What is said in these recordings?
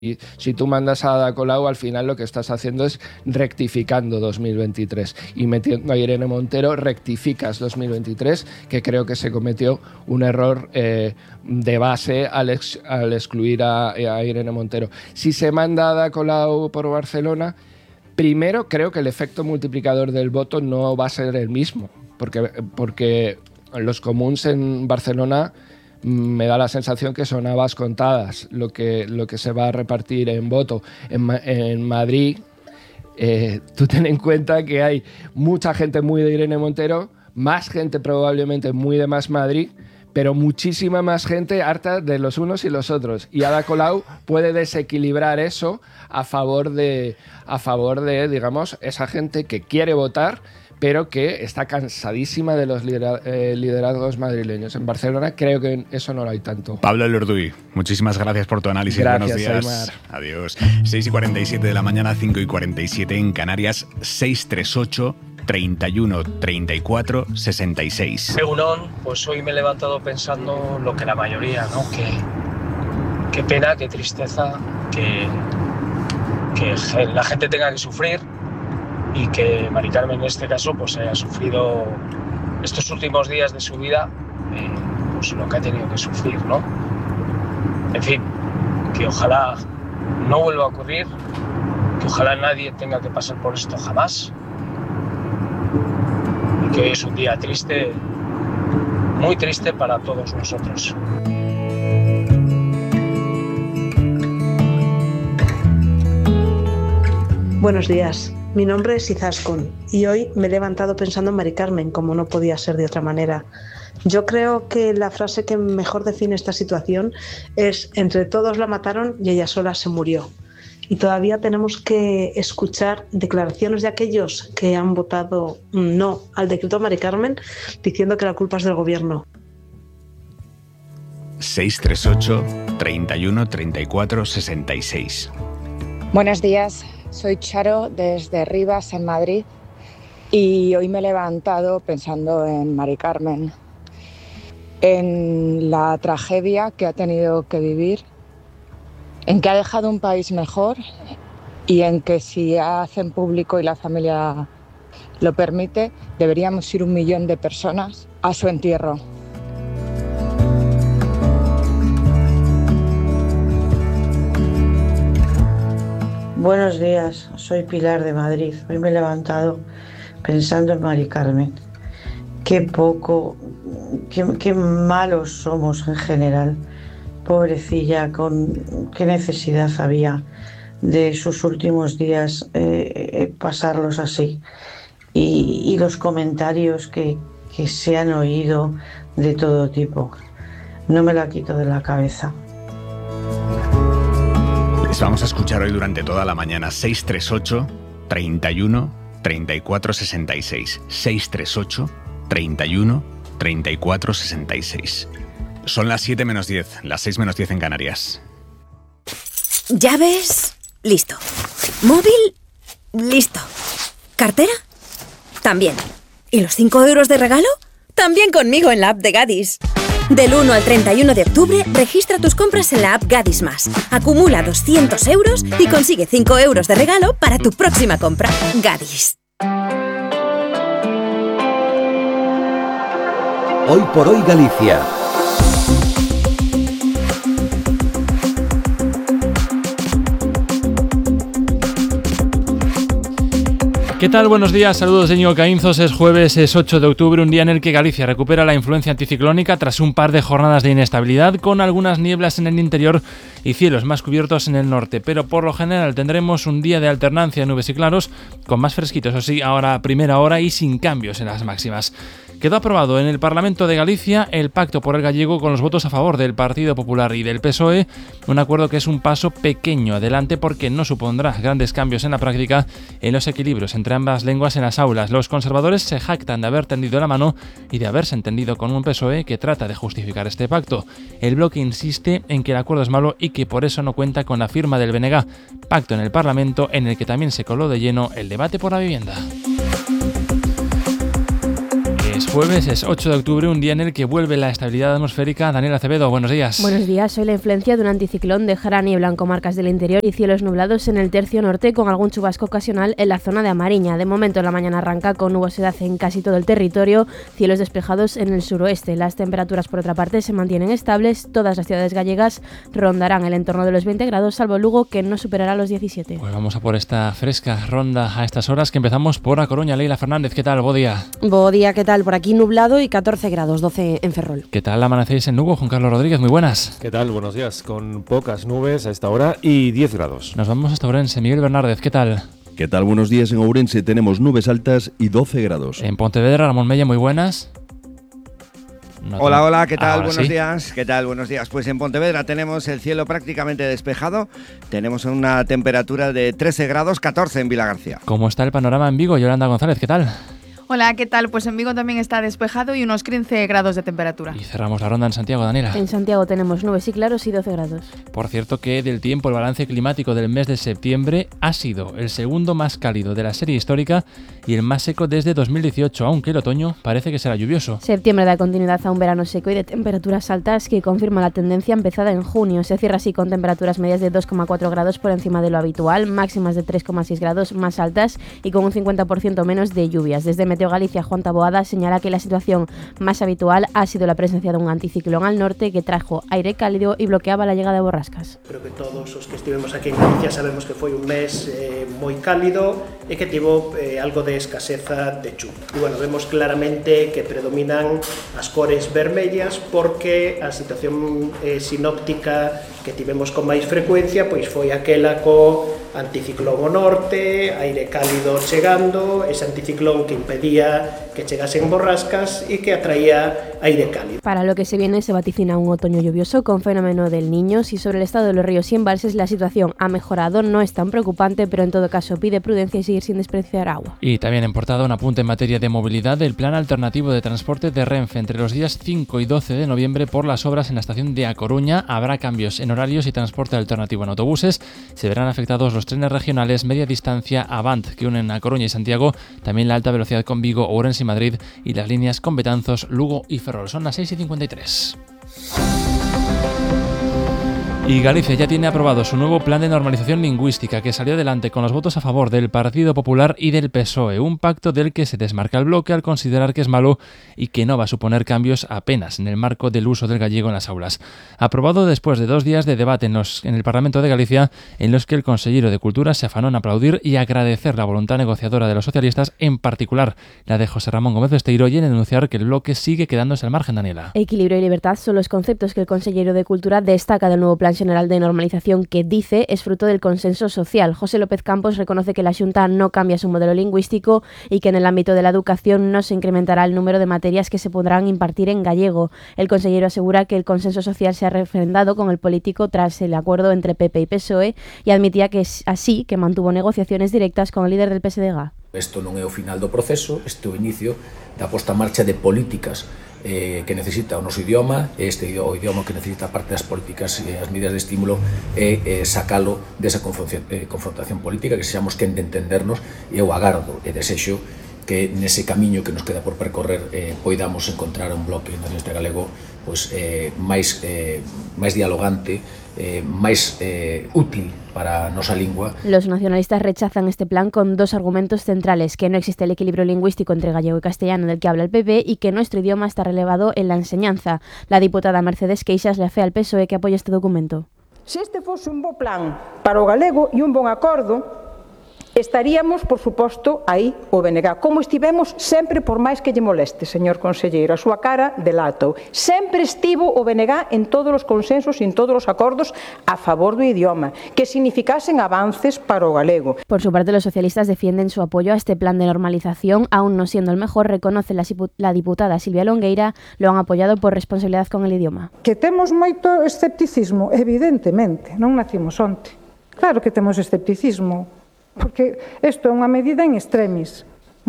Y si tú mandas a Ada Colau, al final lo que estás haciendo es rectificando 2023. Y metiendo a Irene Montero, rectificas 2023, que creo que se cometió un error de base al excluir a Irene Montero. Si se manda a Ada Colau por Barcelona, primero creo que el efecto multiplicador del voto no va a ser el mismo. Porque los comuns en Barcelona me da la sensación que son habas contadas lo que se va a repartir en voto. En Madrid, tú ten en cuenta que hay mucha gente muy de Irene Montero, más gente probablemente muy de Más Madrid, pero muchísima más gente harta de los unos y los otros. Y Ada Colau puede desequilibrar eso a favor de, digamos, esa gente que quiere votar, pero que está cansadísima de los liderazgos madrileños. En Barcelona creo que eso no lo hay tanto. Pablo Elorduy, muchísimas gracias por tu análisis. Gracias, buenos días. Aymar. Adiós. 6:47 de la mañana, 5:47 en Canarias, 638 31 34 66. Egunon, pues hoy me he levantado pensando lo que la mayoría, ¿no? Qué pena, qué tristeza, que la gente tenga que sufrir y que Mari Carmen en este caso pues haya sufrido estos últimos días de su vida pues lo que ha tenido que sufrir, ¿no? En fin, que ojalá no vuelva a ocurrir, que ojalá nadie tenga que pasar por esto jamás, y que hoy es un día triste, muy triste para todos nosotros. Buenos días. Mi nombre es Izaskun y hoy me he levantado pensando en Mari Carmen, como no podía ser de otra manera. Yo creo que la frase que mejor define esta situación es: entre todos la mataron y ella sola se murió. Y todavía tenemos que escuchar declaraciones de aquellos que han votado no al decreto Mari Carmen, diciendo que la culpa es del gobierno. 638 31 34 66. Buenos días. Soy Charo desde Rivas, en Madrid, y hoy me he levantado pensando en Mari Carmen, en la tragedia que ha tenido que vivir, en que ha dejado un país mejor y en que si hacen público y la familia lo permite, deberíamos ir 1 millón de personas a su entierro. Buenos días, soy Pilar de Madrid. Hoy me he levantado pensando en Mari Carmen. Qué poco, qué malos somos en general. Pobrecilla, qué necesidad había de sus últimos días pasarlos así. Y los comentarios que se han oído de todo tipo. No me la quito de la cabeza. Les vamos a escuchar hoy durante toda la mañana. 638 31 34 66. 638 31 34 66. Son las 7 menos 10, las 6 menos 10 en Canarias. Llaves, listo. Móvil, listo. ¿Cartera? También. ¿Y los 5 euros de regalo? También conmigo en la app de Gadis. Del 1 al 31 de octubre, registra tus compras en la app Gadis Más. Acumula 200 euros y consigue 5 euros de regalo para tu próxima compra. Gadis. Hoy por hoy Galicia. ¿Qué tal? Buenos días, saludos de Íñigo Caínzos. Es jueves, es 8 de octubre, un día en el que Galicia recupera la influencia anticiclónica tras un par de jornadas de inestabilidad, con algunas nieblas en el interior y cielos más cubiertos en el norte. Pero por lo general tendremos un día de alternancia de nubes y claros, con más fresquito, eso sí, ahora a primera hora y sin cambios en las máximas. Quedó aprobado en el Parlamento de Galicia el pacto por el gallego con los votos a favor del Partido Popular y del PSOE, un acuerdo que es un paso pequeño adelante porque no supondrá grandes cambios en la práctica en los equilibrios entre ambas lenguas en las aulas. Los conservadores se jactan de haber tendido la mano y de haberse entendido con un PSOE que trata de justificar este pacto. El bloque insiste en que el acuerdo es malo y que por eso no cuenta con la firma del BNG, pacto en el Parlamento en el que también se coló de lleno el debate por la vivienda. Es jueves, es 8 de octubre, un día en el que vuelve la estabilidad atmosférica. Daniel Acevedo, buenos días. Buenos días. Hoy la influencia de un anticiclón dejará niebla en comarcas del interior y cielos nublados en el tercio norte, con algún chubasco ocasional en la zona de Amariña. De momento la mañana arranca con nubosidad en casi todo el territorio, cielos despejados en el suroeste. Las temperaturas, por otra parte, se mantienen estables. Todas las ciudades gallegas rondarán el entorno de los 20 grados, salvo Lugo, que no superará los 17. Pues vamos a por esta fresca ronda a estas horas, que empezamos por A Coruña. Leila Fernández, ¿qué tal? Bo día. Bo día, ¿qué tal? Por aquí nublado y 14 grados, 12 en Ferrol. ¿Qué tal amanecéis en Lugo? Juan Carlos Rodríguez, muy buenas. ¿Qué tal? Buenos días. Con pocas nubes a esta hora y 10 grados. Nos vamos hasta Ourense. Miguel Bernárdez, ¿qué tal? ¿Qué tal? Buenos días. En Ourense tenemos nubes altas y 12 grados. En Pontevedra, Ramón Mella, muy buenas. Hola, ¿qué tal? Ahora Buenos sí. días. ¿Qué tal? Buenos días. Pues en Pontevedra tenemos el cielo prácticamente despejado. Tenemos una temperatura de 13 grados, 14 en Vilagarcía. ¿Cómo está el panorama en Vigo? Yolanda González, ¿qué tal? Hola, ¿qué tal? Pues en Vigo también está despejado y unos 15 grados de temperatura. Y cerramos la ronda en Santiago, Daniela. En Santiago tenemos nubes y claros y 12 grados. Por cierto que del tiempo, el balance climático del mes de septiembre ha sido el segundo más cálido de la serie histórica y el más seco desde 2018, aunque el otoño parece que será lluvioso. Septiembre da continuidad a un verano seco y de temperaturas altas que confirma la tendencia empezada en junio. Se cierra así con temperaturas medias de 2,4 grados por encima de lo habitual, máximas de 3,6 grados más altas y con un 50% menos de lluvias. Desde Meteo Galicia, Juan Taboada señala que la situación más habitual ha sido la presencia de un anticiclón al norte que trajo aire cálido y bloqueaba la llegada de borrascas. Creo que todos os que estivemos aquí en Galicia sabemos que foi un mes moi cálido e que tivo algo de escaseza de chuvia. E bueno, vemos claramente que predominan as cores vermellas porque a situación sinóptica que tivemos con máis frecuencia pois foi aquela co anticiclón ao norte, aire cálido chegando, ese anticiclón que impedía que chegasen borrascas e que atraía aire cálido. Para lo que se viene se vaticina un otoño lluvioso con fenómeno del Niño. Si sobre el estado de los ríos y embalses la situación ha mejorado, no es tan preocupante, pero en todo caso pide prudencia y seguir sin desperdiciar agua. Y también en portada un apunte en materia de movilidad del plan alternativo de transporte de Renfe entre los días 5 y 12 de noviembre por las obras en la estación de A Coruña. Habrá cambios en horarios y transporte alternativo en autobuses. Se verán afectados los trenes regionales media distancia Avant que unen A Coruña y Santiago, también la alta velocidad con Vigo, Ourense y Madrid y las líneas con Betanzos, Lugo y Ferrol. Son las 6:53. Y Galicia ya tiene aprobado su nuevo plan de normalización lingüística que salió adelante con los votos a favor del Partido Popular y del PSOE, un pacto del que se desmarca el bloque al considerar que es malo y que no va a suponer cambios apenas en el marco del uso del gallego en las aulas. Aprobado después de 2 días de debate en el Parlamento de Galicia, en los que el consellero de Cultura se afanó en aplaudir y agradecer la voluntad negociadora de los socialistas, en particular la de José Ramón Gómez Besteiro, y en denunciar que el bloque sigue quedándose al margen, Daniela. Equilibrio y libertad son los conceptos que el consellero de Cultura destaca del nuevo plan general de normalización que dice es fruto del consenso social. José López Campos reconoce que la Xunta no cambia su modelo lingüístico y que en el ámbito de la educación no se incrementará el número de materias que se podrán impartir en gallego. El consellero asegura que el consenso social se ha refrendado con el político tras el acuerdo entre PP y PSOE y admitía que es así que mantuvo negociaciones directas con el líder del PSDG. Isto non é o final do proceso, este é o inicio da posta en marcha de políticas que necesita o noso idioma, o idioma que necesita parte das políticas e as medidas de estímulo e sacalo desa confrontación política, que sexamos quen de entendernos, e eu agardo e desexo que nese camiño que nos queda por percorrer poidamos encontrar un bloque nacionalista galego pois, máis dialogante, máis útil para a nosa lingua. Los nacionalistas rechazan este plan con 2 argumentos centrales: que no existe el equilibrio lingüístico entre gallego y castellano del que habla el PP y que nuestro idioma está relevado en la enseñanza. La diputada Mercedes Queixas le afea al PSOE que apoya este documento. Se este fose un bo plan para o galego e un bon acordo, estaríamos, por suposto, aí o BNG, como estivemos sempre, por máis que lle moleste, señor conselleiro, a súa cara delato. Sempre estivo o BNG en todos os consensos e en todos os acordos a favor do idioma, que significasen avances para o galego. Por su parte, los socialistas defienden su apoyo a este plan de normalización, aún no siendo el mejor, reconoce la diputada Silvia Longueira, lo han apoyado por responsabilidad con el idioma. Que temos moito escepticismo, evidentemente, non nacimos onte. Claro que temos escepticismo, porque isto é unha medida en extremis.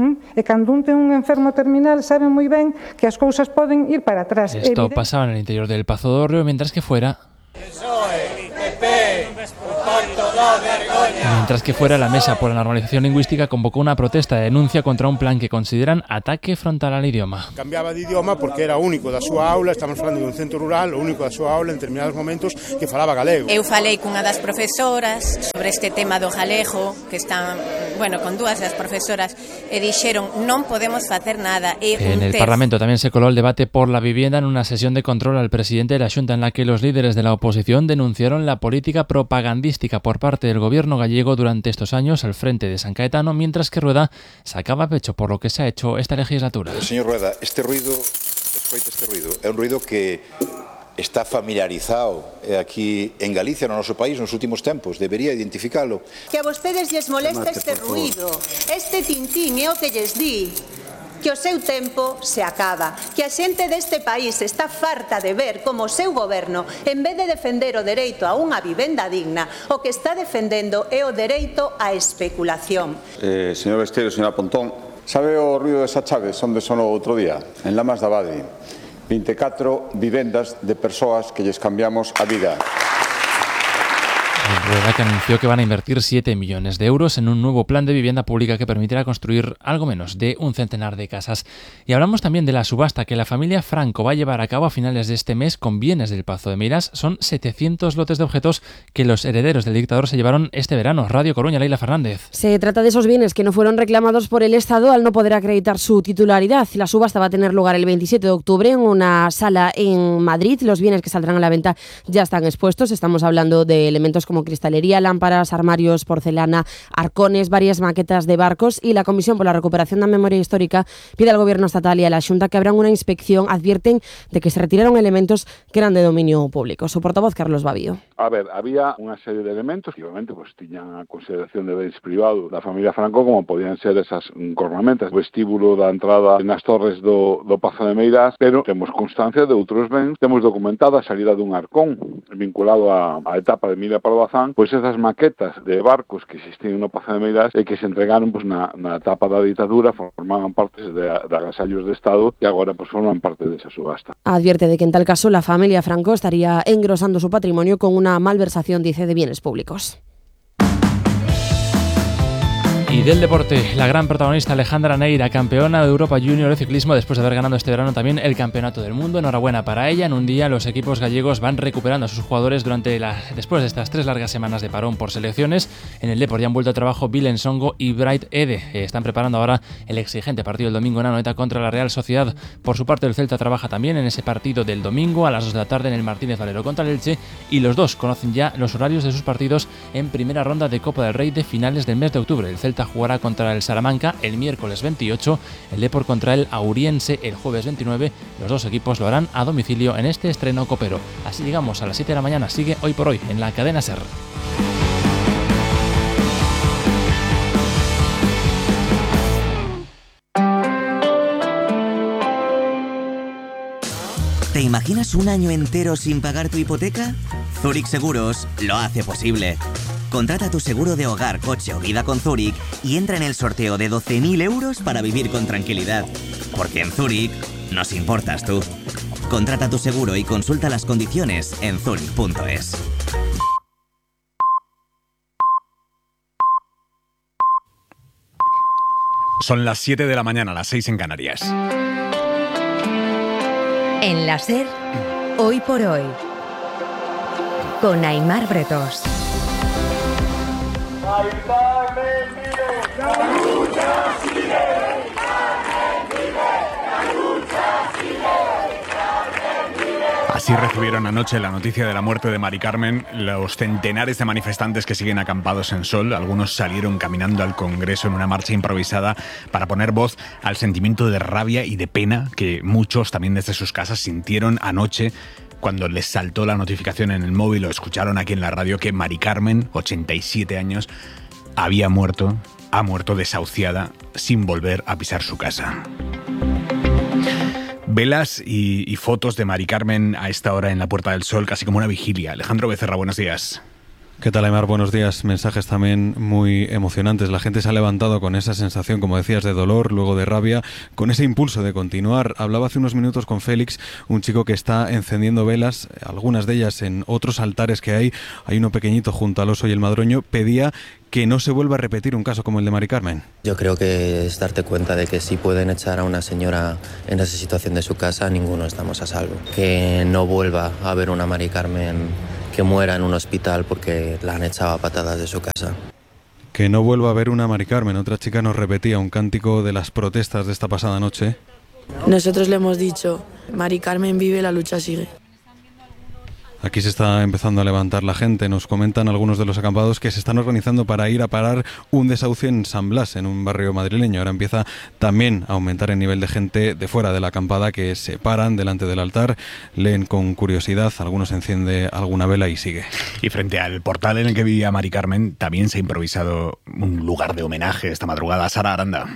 E cando un ten un enfermo terminal sabe moi ben que as cousas poden ir para atrás. Esto pasaba en el interior del Pazo do Hórreo, mientras que fuera... PSOE, PP, o pacto Mientras que fuera, la Mesa por la Normalización Lingüística convocó una protesta de denuncia contra un plan que consideran ataque frontal al idioma. Cambiaba de idioma porque era único da súa aula, estamos falando de un centro rural, o único da súa aula en determinados momentos que falaba galego. Eu falei cunha das profesoras sobre este tema do galego, que están, con dúas das profesoras, e dixeron non podemos facer nada. En el Parlamento también se coló el debate por la vivienda en una sesión de control al presidente de la Xunta, en la que los líderes de la oposición denunciaron la política propagandística por parte del gobierno gallego durante estos años al frente de San Caetano, mientras que Rueda sacaba pecho por lo que se ha hecho esta legislatura. Señor Rueda, este ruido é un ruido que está familiarizado aquí en Galicia, no noso país, nos últimos tempos. Debería identificalo. Que a vostedes lles molesta este ruido, este tintín é o que lles di que o seu tempo se acaba, que a xente deste país está farta de ver como o seu goberno, en vez de defender o dereito a unha vivenda digna, o que está defendendo é o dereito á especulación. Señor Besteiro, señora Pontón, sabe o ruido desa chave onde sonou outro día? En Lamas da Abade. 24 vivendas de persoas que lles cambiamos a vida. Rueda, que anunció que van a invertir 7 millones de euros en un nuevo plan de vivienda pública que permitirá construir algo menos de un centenar de casas. Y hablamos también de la subasta que la familia Franco va a llevar a cabo a finales de este mes con bienes del Pazo de Meirás. Son 700 lotes de objetos que los herederos del dictador se llevaron este verano. Radio Coruña, Leila Fernández. Se trata de esos bienes que no fueron reclamados por el Estado al no poder acreditar su titularidad. La subasta va a tener lugar el 27 de octubre en una sala en Madrid. Los bienes que saldrán a la venta ya están expuestos. Estamos hablando de elementos como cristalería, lámparas, armarios, porcelana, arcones, varias maquetas de barcos, y la Comisión por la Recuperación da Memoria Histórica pide al Gobierno estatal y a la Xunta que abran una inspección. Advierten de que se retiraron elementos que eran de dominio público. Su portavoz, Carlos Babío. A ver, había unha serie de elementos que obviamente tiñan a consideración de bens privados da familia Franco, como podían ser esas cornamentas, o vestíbulo da entrada nas torres do Pazo de Meirás, pero temos constancia de outros bens. Temos documentada a salida dun arcón vinculado á etapa de Emilia Pardo Bazán, pois esas maquetas de barcos que existían no Pazo de Meirás e que se entregaron na etapa da ditadura, formaban partes de agasallos de Estado e agora forman parte desa subasta. Advierte de que en tal caso la familia Franco estaría engrosando su patrimonio con una malversación, dice, de bienes públicos. Y del deporte, la gran protagonista Alejandra Neira, campeona de Europa Junior de ciclismo, después de haber ganado este verano también el Campeonato del Mundo. Enhorabuena para ella. En un día los equipos gallegos van recuperando a sus jugadores después de estas 3 largas semanas de parón por selecciones. En el Depor ya han vuelto a trabajo Bilen Songo y Bright Ede. Están preparando ahora el exigente partido del domingo en Anoeta contra la Real Sociedad. Por su parte, el Celta trabaja también en ese partido del domingo a las 2 de la tarde en el Martínez Valero contra el Elche, y los dos conocen ya los horarios de sus partidos en primera ronda de Copa del Rey de finales del mes de octubre. El Celta jugará contra el Salamanca el miércoles 28, el Depor contra el Auriense el jueves 29. Los dos equipos lo harán a domicilio en este estreno copero. Así llegamos a las 7 de la mañana. Sigue Hoy por Hoy en la cadena SER. ¿Te imaginas un año entero sin pagar tu hipoteca? Zurich Seguros lo hace posible. Contrata tu seguro de hogar, coche o vida con Zurich y entra en el sorteo de 12.000 euros para vivir con tranquilidad. Porque en Zurich nos importas tú. Contrata tu seguro y consulta las condiciones en zurich.es. Son las 7 de la mañana, las 6 en Canarias. En la SER, Hoy por Hoy, con Aimar Bretos. Así recibieron anoche la noticia de la muerte de Mari Carmen los centenares de manifestantes que siguen acampados en Sol. Algunos salieron caminando al Congreso en una marcha improvisada para poner voz al sentimiento de rabia y de pena que muchos también desde sus casas sintieron anoche cuando les saltó la notificación en el móvil o escucharon aquí en la radio que Mari Carmen, 87 años, ha muerto desahuciada sin volver a pisar su casa. Velas y fotos de Mari Carmen a esta hora en la Puerta del Sol, casi como una vigilia. Alejandro Becerra, buenos días. ¿Qué tal, Aymar? Buenos días. Mensajes también muy emocionantes. La gente se ha levantado con esa sensación, como decías, de dolor, luego de rabia, con ese impulso de continuar. Hablaba hace unos minutos con Félix, un chico que está encendiendo velas, algunas de ellas en otros altares que hay. Hay uno pequeñito junto al Oso y el Madroño. Pedía que no se vuelva a repetir un caso como el de Mari Carmen. Yo creo que es darte cuenta de que si pueden echar a una señora en esa situación de su casa, ninguno estamos a salvo. Que no vuelva a haber una Mari Carmen que muera en un hospital porque la han echado a patadas de su casa. Que no vuelva a haber una Mari Carmen. Otra chica nos repetía un cántico de las protestas de esta pasada noche. Nosotros le hemos dicho, Mari Carmen vive, la lucha sigue. Aquí se está empezando a levantar la gente. Nos comentan algunos de los acampados que se están organizando para ir a parar un desahucio en San Blas, en un barrio madrileño. Ahora empieza también a aumentar el nivel de gente de fuera de la acampada que se paran delante del altar, leen con curiosidad, algunos enciende alguna vela y sigue. Y frente al portal en el que vivía Mari Carmen, también se ha improvisado un lugar de homenaje esta madrugada. Sara Aranda.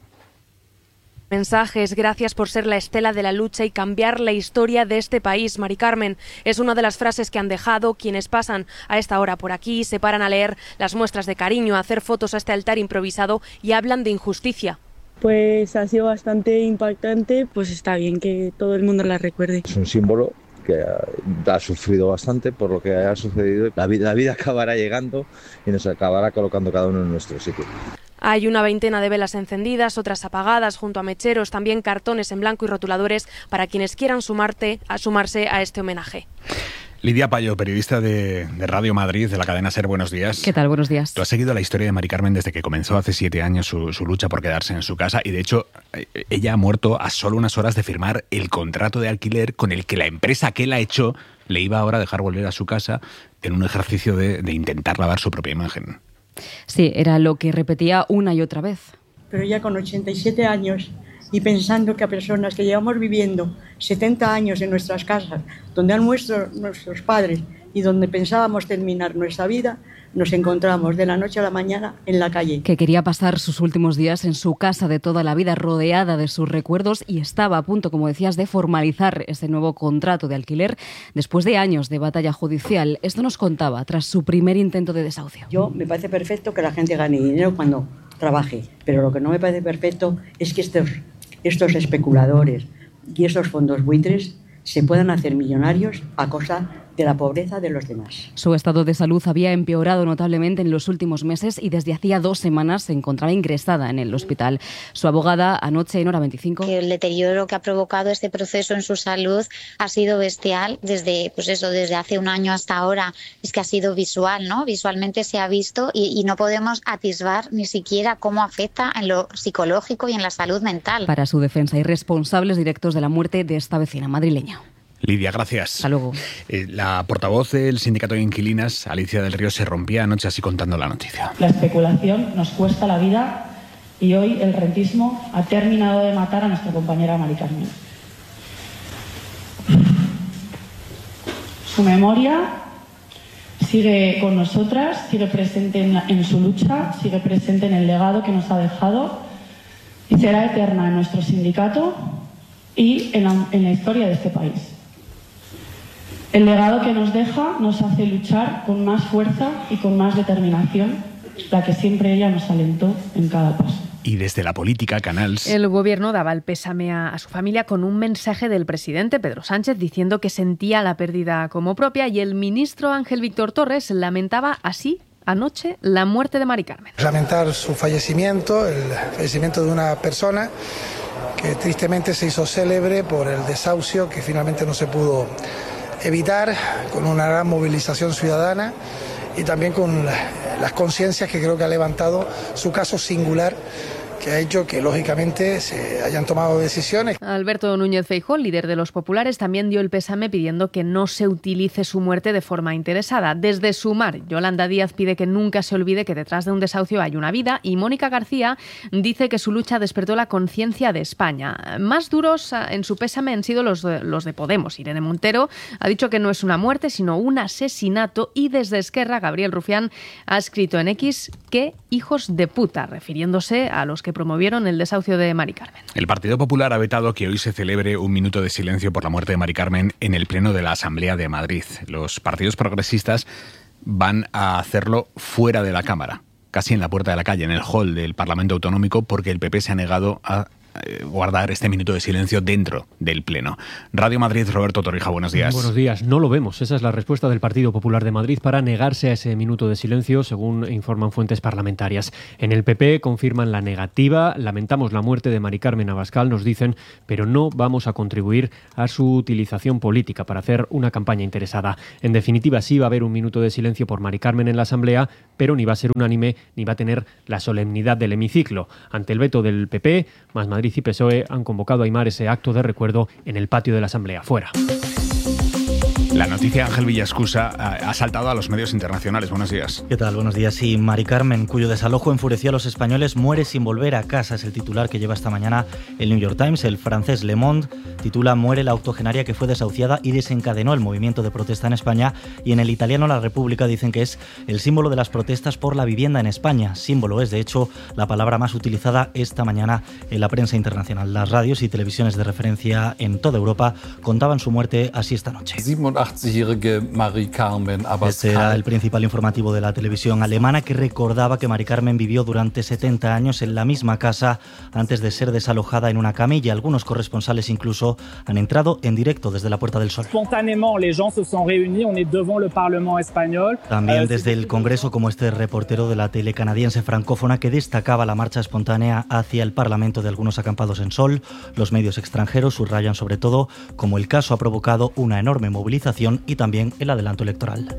Mensajes, gracias por ser la estela de la lucha y cambiar la historia de este país. Mari Carmen es una de las frases que han dejado quienes pasan a esta hora por aquí, se paran a leer las muestras de cariño, a hacer fotos a este altar improvisado y hablan de injusticia. Pues ha sido bastante impactante, pues está bien que todo el mundo la recuerde. Es un símbolo que ha sufrido bastante por lo que ha sucedido. La vida acabará llegando y nos acabará colocando cada uno en nuestro sitio. Hay una veintena de velas encendidas, otras apagadas junto a mecheros, también cartones en blanco y rotuladores para quienes quieran sumarse a este homenaje. Lidia Payo, periodista de Radio Madrid, de la cadena SER, buenos días. ¿Qué tal? Buenos días. Tú has seguido la historia de Mari Carmen desde que comenzó hace 7 años su lucha por quedarse en su casa y de hecho ella ha muerto a solo unas horas de firmar el contrato de alquiler con el que la empresa que la echó le iba ahora a dejar volver a su casa en un ejercicio de intentar lavar su propia imagen. Sí, era lo que repetía una y otra vez. Pero ya con 87 años y pensando que a personas que llevamos viviendo 70 años en nuestras casas, donde han muerto nuestros padres y donde pensábamos terminar nuestra vida, nos encontramos de la noche a la mañana en la calle. Que quería pasar sus últimos días en su casa de toda la vida, rodeada de sus recuerdos, y estaba a punto, como decías, de formalizar ese nuevo contrato de alquiler después de años de batalla judicial. Esto nos contaba tras su primer intento de desahucio. Me parece perfecto que la gente gane dinero cuando trabaje, pero lo que no me parece perfecto es que estos especuladores y estos fondos buitres se puedan hacer millonarios a costa de la pobreza de los demás. Su estado de salud había empeorado notablemente en los últimos meses y desde hacía 2 semanas se encontraba ingresada en el hospital. Su abogada anoche en Hora 25. El deterioro que ha provocado este proceso en su salud ha sido bestial desde hace un año hasta ahora. Es que ha sido visual, ¿no? Visualmente se ha visto y no podemos atisbar ni siquiera cómo afecta en lo psicológico y en la salud mental. Para su defensa, hay responsables directos de la muerte de esta vecina madrileña. Lidia, gracias. Hasta luego. La portavoz del sindicato de inquilinas, Alicia del Río, se rompía anoche así contando la noticia. La especulación nos cuesta la vida y hoy el rentismo ha terminado de matar a nuestra compañera Mari Carmen. Su memoria sigue con nosotras, sigue presente en su lucha, sigue presente en el legado que nos ha dejado y será eterna en nuestro sindicato y en la historia de este país. El legado que nos deja nos hace luchar con más fuerza y con más determinación, la que siempre ella nos alentó en cada paso. Y desde la política, Canals. El gobierno daba el pésame a su familia con un mensaje del presidente Pedro Sánchez diciendo que sentía la pérdida como propia y el ministro Ángel Víctor Torres lamentaba así anoche la muerte de Mari Carmen. Lamentar su fallecimiento, el fallecimiento de una persona que tristemente se hizo célebre por el desahucio que finalmente no se pudo evitar, con una gran movilización ciudadana y también con las conciencias que creo que ha levantado su caso singular, que ha hecho que lógicamente se hayan tomado decisiones. Alberto Núñez Feijóo, líder de los populares, también dio el pésame pidiendo que no se utilice su muerte de forma interesada. Desde Sumar, Yolanda Díaz pide que nunca se olvide que detrás de un desahucio hay una vida y Mónica García dice que su lucha despertó la conciencia de España. Más duros en su pésame han sido los de Podemos. Irene Montero ha dicho que no es una muerte sino un asesinato y desde Esquerra, Gabriel Rufián ha escrito en X que hijos de puta, refiriéndose a los que promovieron el desahucio de Mari Carmen. El Partido Popular ha vetado que hoy se celebre un minuto de silencio por la muerte de Mari Carmen en el Pleno de la Asamblea de Madrid. Los partidos progresistas van a hacerlo fuera de la Cámara, casi en la puerta de la calle, en el hall del Parlamento Autonómico, porque el PP se ha negado a guardar este minuto de silencio dentro del Pleno. Radio Madrid, Roberto Torrija, buenos días. Buenos días, no lo vemos. Esa es la respuesta del Partido Popular de Madrid para negarse a ese minuto de silencio, según informan fuentes parlamentarias. En el PP confirman la negativa, lamentamos la muerte de Mari Carmen Abascal, nos dicen, pero no vamos a contribuir a su utilización política para hacer una campaña interesada. En definitiva, sí va a haber un minuto de silencio por Mari Carmen en la Asamblea, pero ni va a ser unánime ni va a tener la solemnidad del hemiciclo. Ante el veto del PP, Más Madrid y PSOE han convocado a Aimar ese acto de recuerdo en el patio de la Asamblea, fuera. La noticia, Ángel Villascusa, ha saltado a los medios internacionales. Buenos días. ¿Qué tal? Buenos días. Sí, Mari Carmen, cuyo desalojo enfureció a los españoles, muere sin volver a casa. Es el titular que lleva esta mañana el New York Times. El francés Le Monde titula "Muere la octogenaria que fue desahuciada y desencadenó el movimiento de protesta en España". Y en el italiano La República dicen que es el símbolo de las protestas por la vivienda en España. Símbolo es, de hecho, la palabra más utilizada esta mañana en la prensa internacional. Las radios y televisiones de referencia en toda Europa contaban su muerte así esta noche. Este era el principal informativo de la televisión alemana, que recordaba que Mari Carmen vivió durante 70 años en la misma casa antes de ser desalojada en una camilla. Algunos corresponsales incluso han entrado en directo desde la Puerta del Sol. También desde el Congreso, como este reportero de la tele canadiense francófona que destacaba la marcha espontánea hacia el Parlamento de algunos acampados en Sol. Los medios extranjeros subrayan sobre todo cómo el caso ha provocado una enorme movilización y también el adelanto electoral.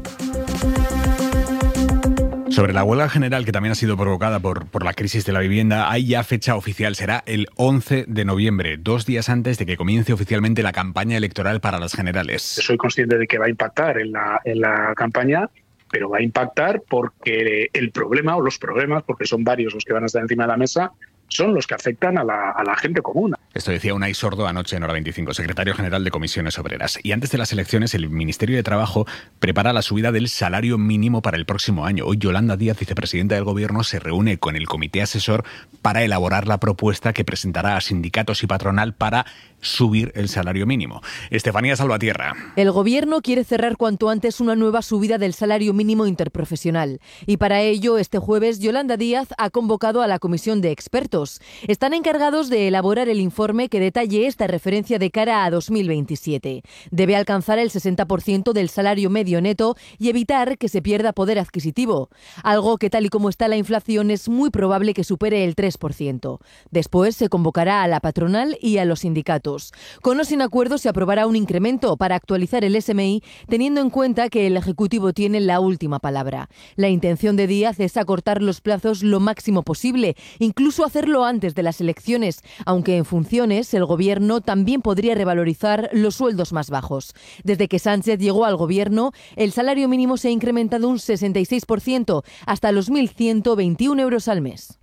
Sobre la huelga general, que también ha sido provocada por la crisis de la vivienda, hay ya fecha oficial. Será el 11 de noviembre, 2 días antes de que comience oficialmente la campaña electoral para las generales. Soy consciente de que va a impactar en la campaña, pero va a impactar porque el problema, o los problemas, porque son varios los que van a estar encima de la mesa, son los que afectan a la gente común. Esto decía Unai Sordo anoche en Hora 25, secretario general de Comisiones Obreras. Y antes de las elecciones, el Ministerio de Trabajo prepara la subida del salario mínimo para el próximo año. Hoy Yolanda Díaz, vicepresidenta del Gobierno, se reúne con el comité asesor para elaborar la propuesta que presentará a sindicatos y patronal para subir el salario mínimo. Estefanía Salvatierra. El Gobierno quiere cerrar cuanto antes una nueva subida del salario mínimo interprofesional. Y para ello, este jueves, Yolanda Díaz ha convocado a la comisión de expertos. Están encargados de elaborar el informe que detalle esta referencia de cara a 2027. Debe alcanzar el 60% del salario medio neto y evitar que se pierda poder adquisitivo. Algo que, tal y como está la inflación, es muy probable que supere el 3%. Después se convocará a la patronal y a los sindicatos. Con o sin acuerdo se aprobará un incremento para actualizar el SMI, teniendo en cuenta que el Ejecutivo tiene la última palabra. La intención de Díaz es acortar los plazos lo máximo posible, incluso hacerlo antes de las elecciones, aunque en funciones el Gobierno también podría revalorizar los sueldos más bajos. Desde que Sánchez llegó al Gobierno, el salario mínimo se ha incrementado un 66%, hasta los 1.121 euros al mes.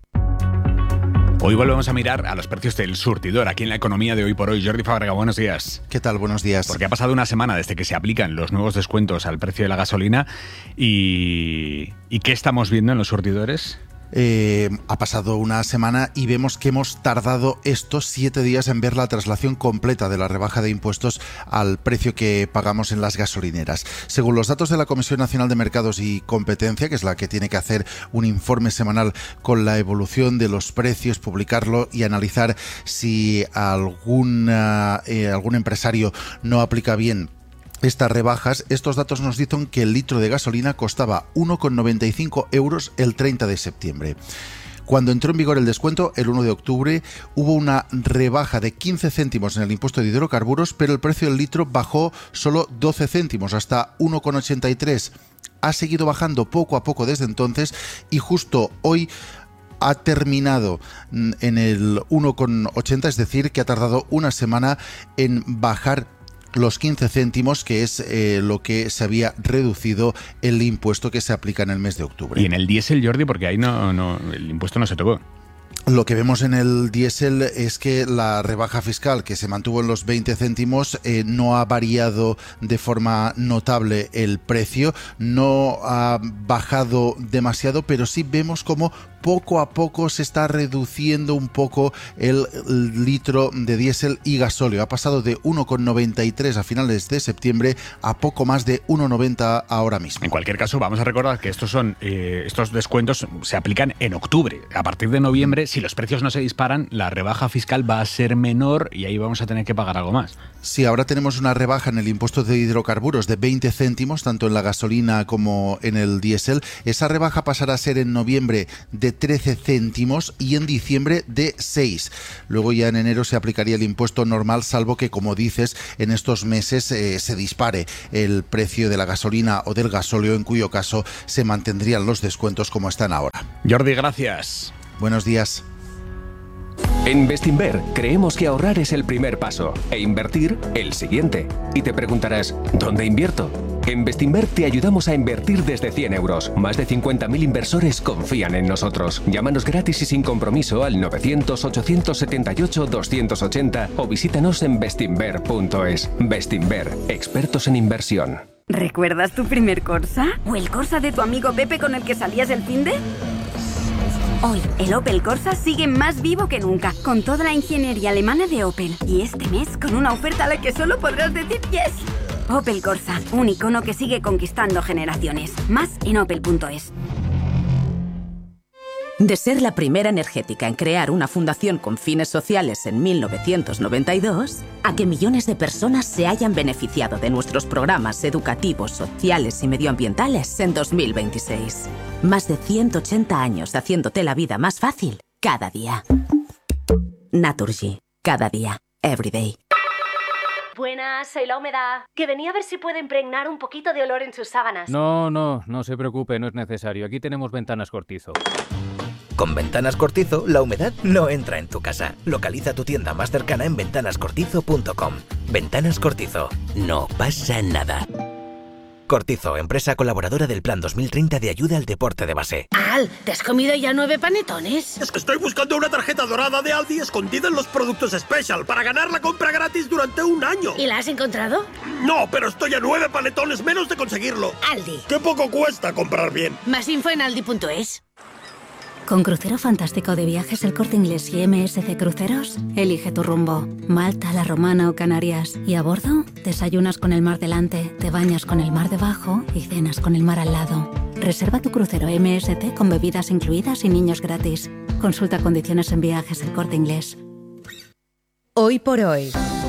Hoy volvemos a mirar a los precios del surtidor aquí en la economía de Hoy por Hoy. Jordi Fábrega, buenos días. ¿Qué tal? Buenos días. Porque ha pasado una semana desde que se aplican los nuevos descuentos al precio de la gasolina y ¿qué estamos viendo en los surtidores? Ha pasado una semana y vemos que hemos tardado estos 7 días en ver la traslación completa de la rebaja de impuestos al precio que pagamos en las gasolineras. Según los datos de la Comisión Nacional de Mercados y Competencia, que es la que tiene que hacer un informe semanal con la evolución de los precios, publicarlo y analizar si algún empresario no aplica bien estas rebajas, estos datos nos dicen que el litro de gasolina costaba 1,95 euros el 30 de septiembre. Cuando entró en vigor el descuento, el 1 de octubre, hubo una rebaja de 15 céntimos en el impuesto de hidrocarburos, pero el precio del litro bajó solo 12 céntimos, hasta 1,83. Ha seguido bajando poco a poco desde entonces y justo hoy ha terminado en el 1,80, es decir, que ha tardado una semana en bajar los 15 céntimos, que es lo que se había reducido el impuesto que se aplica en el mes de octubre. Y en el diésel, Jordi, porque ahí no el impuesto no se tocó. Lo que vemos en el diésel es que la rebaja fiscal, que se mantuvo en los 20 céntimos, no ha variado de forma notable el precio, no ha bajado demasiado, pero sí vemos como poco a poco se está reduciendo un poco el litro de diésel y gasóleo. Ha pasado de 1,93 a finales de septiembre a poco más de 1,90 ahora mismo. En cualquier caso, vamos a recordar que estos descuentos se aplican en octubre. A partir de noviembre, si los precios no se disparan, la rebaja fiscal va a ser menor y ahí vamos a tener que pagar algo más. Sí, ahora tenemos una rebaja en el impuesto de hidrocarburos de 20 céntimos, tanto en la gasolina como en el diésel. Esa rebaja pasará a ser en noviembre de 13 céntimos y en diciembre de 6. Luego ya en enero se aplicaría el impuesto normal, salvo que, como dices, en estos meses se dispare el precio de la gasolina o del gasóleo, en cuyo caso se mantendrían los descuentos como están ahora. Jordi, gracias. Buenos días. En Bestinver creemos que ahorrar es el primer paso e invertir el siguiente. Y te preguntarás, ¿dónde invierto? En Bestinver te ayudamos a invertir desde 100 euros. Más de 50.000 inversores confían en nosotros. Llámanos gratis y sin compromiso al 900-878-280 o visítanos en bestinver.es. Bestinver, expertos en inversión. ¿Recuerdas tu primer Corsa? ¿O el Corsa de tu amigo Pepe con el que salías el finde? Hoy, el Opel Corsa sigue más vivo que nunca, con toda la ingeniería alemana de Opel. Y este mes, con una oferta a la que solo podrás decir yes. Opel Corsa, un icono que sigue conquistando generaciones. Más en opel.es. De ser la primera energética en crear una fundación con fines sociales en 1992, a que millones de personas se hayan beneficiado de nuestros programas educativos, sociales y medioambientales en 2026. Más de 180 años haciéndote la vida más fácil cada día. Naturgy. Cada día. Everyday. Buenas, soy La Humedad. Que venía a ver si puedo impregnar un poquito de olor en sus sábanas. No se preocupe, no es necesario. Aquí tenemos Ventanas Cortizo. Con Ventanas Cortizo, la humedad no entra en tu casa. Localiza tu tienda más cercana en ventanascortizo.com. Ventanas Cortizo. No pasa nada. Cortizo, empresa colaboradora del Plan 2030 de ayuda al deporte de base. Al, ¿te has comido ya 9 panetones? Es que estoy buscando una tarjeta dorada de Aldi escondida en los productos Special para ganar la compra gratis durante un año. ¿Y la has encontrado? No, pero estoy a 9 panetones menos de conseguirlo. Aldi. ¡Qué poco cuesta comprar bien! Más info en aldi.es. Con Crucero Fantástico de Viajes El Corte Inglés y MSC Cruceros, elige tu rumbo. Malta, La Romana o Canarias. Y a bordo, desayunas con el mar delante, te bañas con el mar debajo y cenas con el mar al lado. Reserva tu crucero MSC con bebidas incluidas y niños gratis. Consulta condiciones en Viajes El Corte Inglés. Hoy por hoy,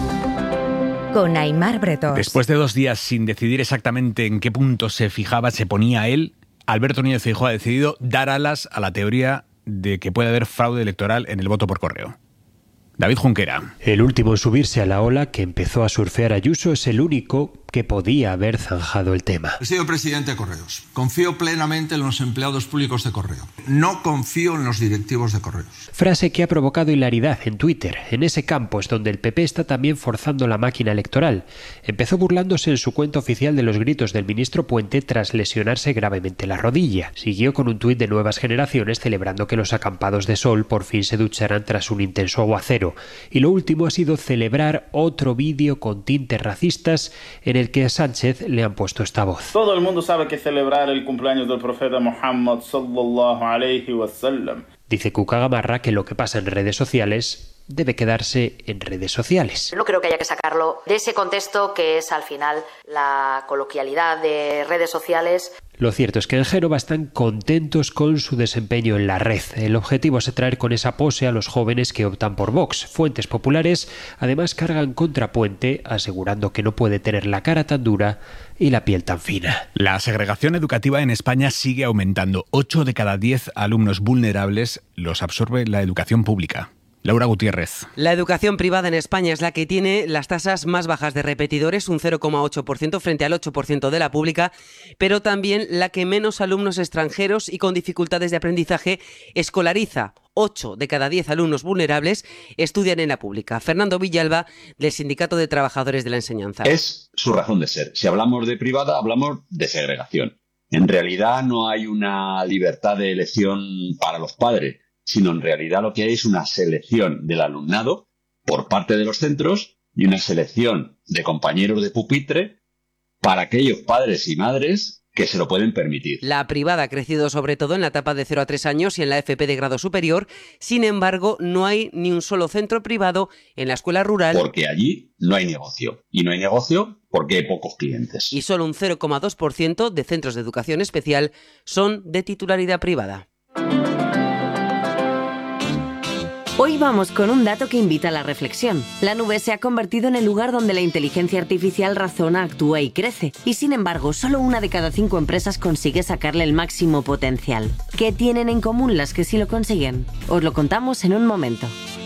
con Aimar Bretós. Después de 2 días sin decidir exactamente en qué punto se ponía él, Alberto Núñez Feijóo ha decidido dar alas a la teoría de que puede haber fraude electoral en el voto por correo. David Junquera. El último en subirse a la ola que empezó a surfear Ayuso es el único que podía haber zanjado el tema. Señor presidente de Correos, confío plenamente en los empleados públicos de Correo. No confío en los directivos de Correos. Frase que ha provocado hilaridad en Twitter. En ese campo es donde el PP está también forzando la máquina electoral. Empezó burlándose en su cuenta oficial de los gritos del ministro Puente tras lesionarse gravemente la rodilla. Siguió con un tuit de Nuevas Generaciones celebrando que los acampados de sol por fin se ducharán tras un intenso aguacero. Y lo último ha sido celebrar otro vídeo con tintes racistas en el que a Sánchez le han puesto esta voz. Todo el mundo sabe que celebrar el cumpleaños del profeta Muhammad sallallahu alayhi wa sallam. Dice Cuca Gamarra que lo que pasa en redes sociales debe quedarse en redes sociales. No creo que haya que sacarlo de ese contexto que es al final la coloquialidad de redes sociales. Lo cierto es que en Génova están contentos con su desempeño en la red. El objetivo es atraer con esa pose a los jóvenes que optan por Vox. Fuentes populares además cargan contra Puente, asegurando que no puede tener la cara tan dura y la piel tan fina. La segregación educativa en España sigue aumentando. 8 de cada 10 alumnos vulnerables los absorbe la educación pública. Laura Gutiérrez. La educación privada en España es la que tiene las tasas más bajas de repetidores, un 0,8% frente al 8% de la pública, pero también la que menos alumnos extranjeros y con dificultades de aprendizaje escolariza. 8 de cada 10 alumnos vulnerables estudian en la pública. Fernando Villalba, del Sindicato de Trabajadores de la Enseñanza. Es su razón de ser. Si hablamos de privada, hablamos de segregación. En realidad no hay una libertad de elección para los padres, sino en realidad lo que hay es una selección del alumnado por parte de los centros y una selección de compañeros de pupitre para aquellos padres y madres que se lo pueden permitir. La privada ha crecido sobre todo en la etapa de 0 a 3 años y en la FP de grado superior. Sin embargo, no hay ni un solo centro privado en la escuela rural. Porque allí no hay negocio. Y no hay negocio porque hay pocos clientes. Y solo un 0,2% de centros de educación especial son de titularidad privada. Hoy vamos con un dato que invita a la reflexión. La nube se ha convertido en el lugar donde la inteligencia artificial razona, actúa y crece. Y sin embargo, solo 1 de cada 5 empresas consigue sacarle el máximo potencial. ¿Qué tienen en común las que sí lo consiguen? Os lo contamos en un momento.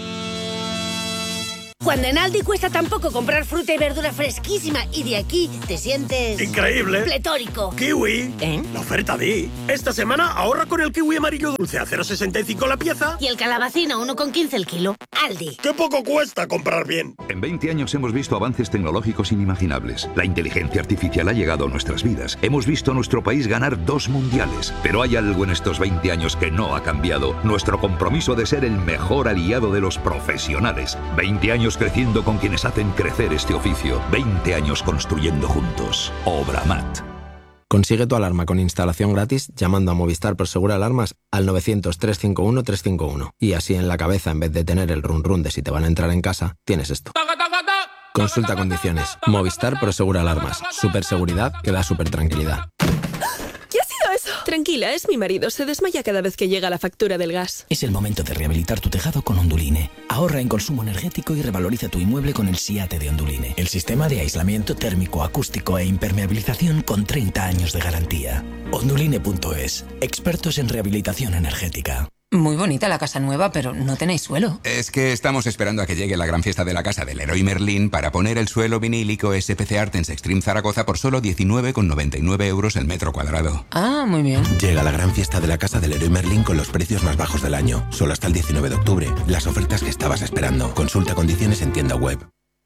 Cuando en Aldi cuesta tan poco comprar fruta y verdura fresquísima y de aquí te sientes... ¡increíble! ¡Pletórico! ¡Kiwi! La oferta Di. Esta semana ahorra con el kiwi amarillo dulce a 0,65 la pieza. Y el calabacino 1,15 el kilo. Aldi. ¡Qué poco cuesta comprar bien! En 20 años hemos visto avances tecnológicos inimaginables. La inteligencia artificial ha llegado a nuestras vidas. Hemos visto a nuestro país ganar 2 mundiales. Pero hay algo en estos 20 años que no ha cambiado. Nuestro compromiso de ser el mejor aliado de los profesionales. 20 años creciendo con quienes hacen crecer este oficio. 20 años construyendo juntos. Obramat. Consigue tu alarma con instalación gratis llamando a Movistar Prosegur Alarmas al 900-351-351. Y así en la cabeza, en vez de tener el run run de si te van a entrar en casa, tienes esto. Consulta condiciones. Movistar Prosegur Alarmas. Super seguridad que da super tranquilidad. ¿Qué ha sido eso? Tranquila, es mi marido. Se desmaya cada vez que llega la factura del gas. Es el momento de rehabilitar tu tejado con Onduline. Ahorra en consumo energético y revaloriza tu inmueble con el SIATE de Onduline. El sistema de aislamiento térmico, acústico e impermeabilización con 30 años de garantía. Onduline.es. Expertos en rehabilitación energética. Muy bonita la casa nueva, pero no tenéis suelo. Es que estamos esperando a que llegue la gran fiesta de la casa del Leroy Merlin para poner el suelo vinílico SPC Artens Extreme Zaragoza por solo 19,99 euros el metro cuadrado. Ah, muy bien. Llega la gran fiesta de la casa del Leroy Merlin con los precios más bajos del año. Solo hasta el 19 de octubre. Las ofertas que estabas esperando. Consulta condiciones en tienda web.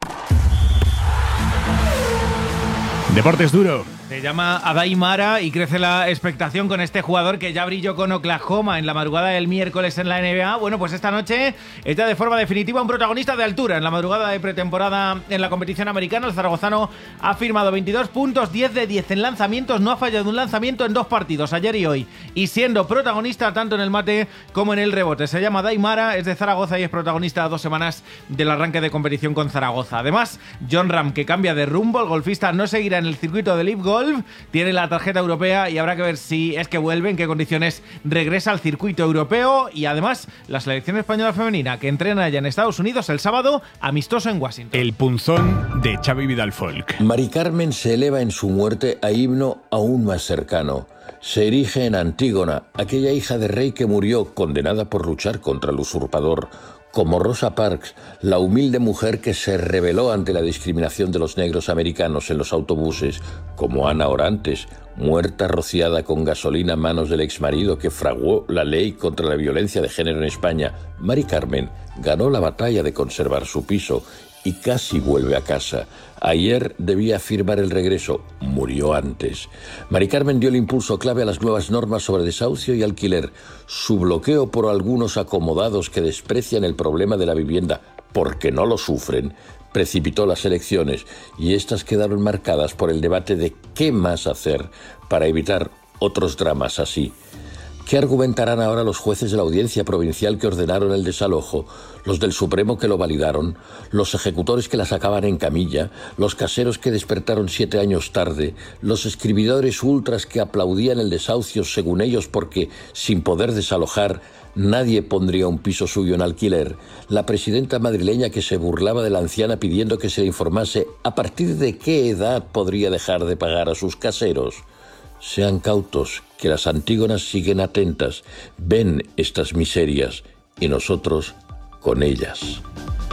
Deportes duro. Se llama Adai Mara y crece la expectación con este jugador que ya brilló con Oklahoma en la madrugada del miércoles en la NBA. Bueno, pues esta noche está de forma definitiva un protagonista de altura. En la madrugada de pretemporada en la competición americana, el zaragozano ha firmado 22 puntos, 10 de 10 en lanzamientos. No ha fallado un lanzamiento en 2 partidos, ayer y hoy. Y siendo protagonista tanto en el mate como en el rebote. Se llama Adai Mara, es de Zaragoza y es protagonista a 2 semanas del arranque de competición con Zaragoza. Además, Jon Rahm, que cambia de rumbo, el golfista no seguirá en el circuito de LIV Golf. Tiene la tarjeta europea y habrá que ver si es que vuelve, en qué condiciones regresa al circuito europeo. Y además, la selección española femenina que entrena allá en Estados Unidos el sábado, amistoso en Washington. El punzón de Xavi Vidal Folk. Mari Carmen se eleva en su muerte a himno aún más cercano. Se erige en Antígona, aquella hija de rey que murió condenada por luchar contra el usurpador. Como Rosa Parks, la humilde mujer que se rebeló ante la discriminación de los negros americanos en los autobuses, como Ana Orantes, muerta rociada con gasolina a manos del exmarido que fraguó la ley contra la violencia de género en España. Mari Carmen ganó la batalla de conservar su piso y casi vuelve a casa. Ayer debía firmar el regreso, murió antes. Mari Carmen dio el impulso clave a las nuevas normas sobre desahucio y alquiler. Su bloqueo por algunos acomodados que desprecian el problema de la vivienda porque no lo sufren, precipitó las elecciones y estas quedaron marcadas por el debate de qué más hacer para evitar otros dramas así. ¿Qué argumentarán ahora los jueces de la Audiencia Provincial que ordenaron el desalojo, los del Supremo que lo validaron, los ejecutores que la sacaban en camilla, los caseros que despertaron 7 años tarde, los escribidores ultras que aplaudían el desahucio según ellos porque, sin poder desalojar, nadie pondría un piso suyo en alquiler, la presidenta madrileña que se burlaba de la anciana pidiendo que se le informase a partir de qué edad podría dejar de pagar a sus caseros? Sean cautos, que las Antígonas siguen atentas, ven estas miserias y nosotros con ellas.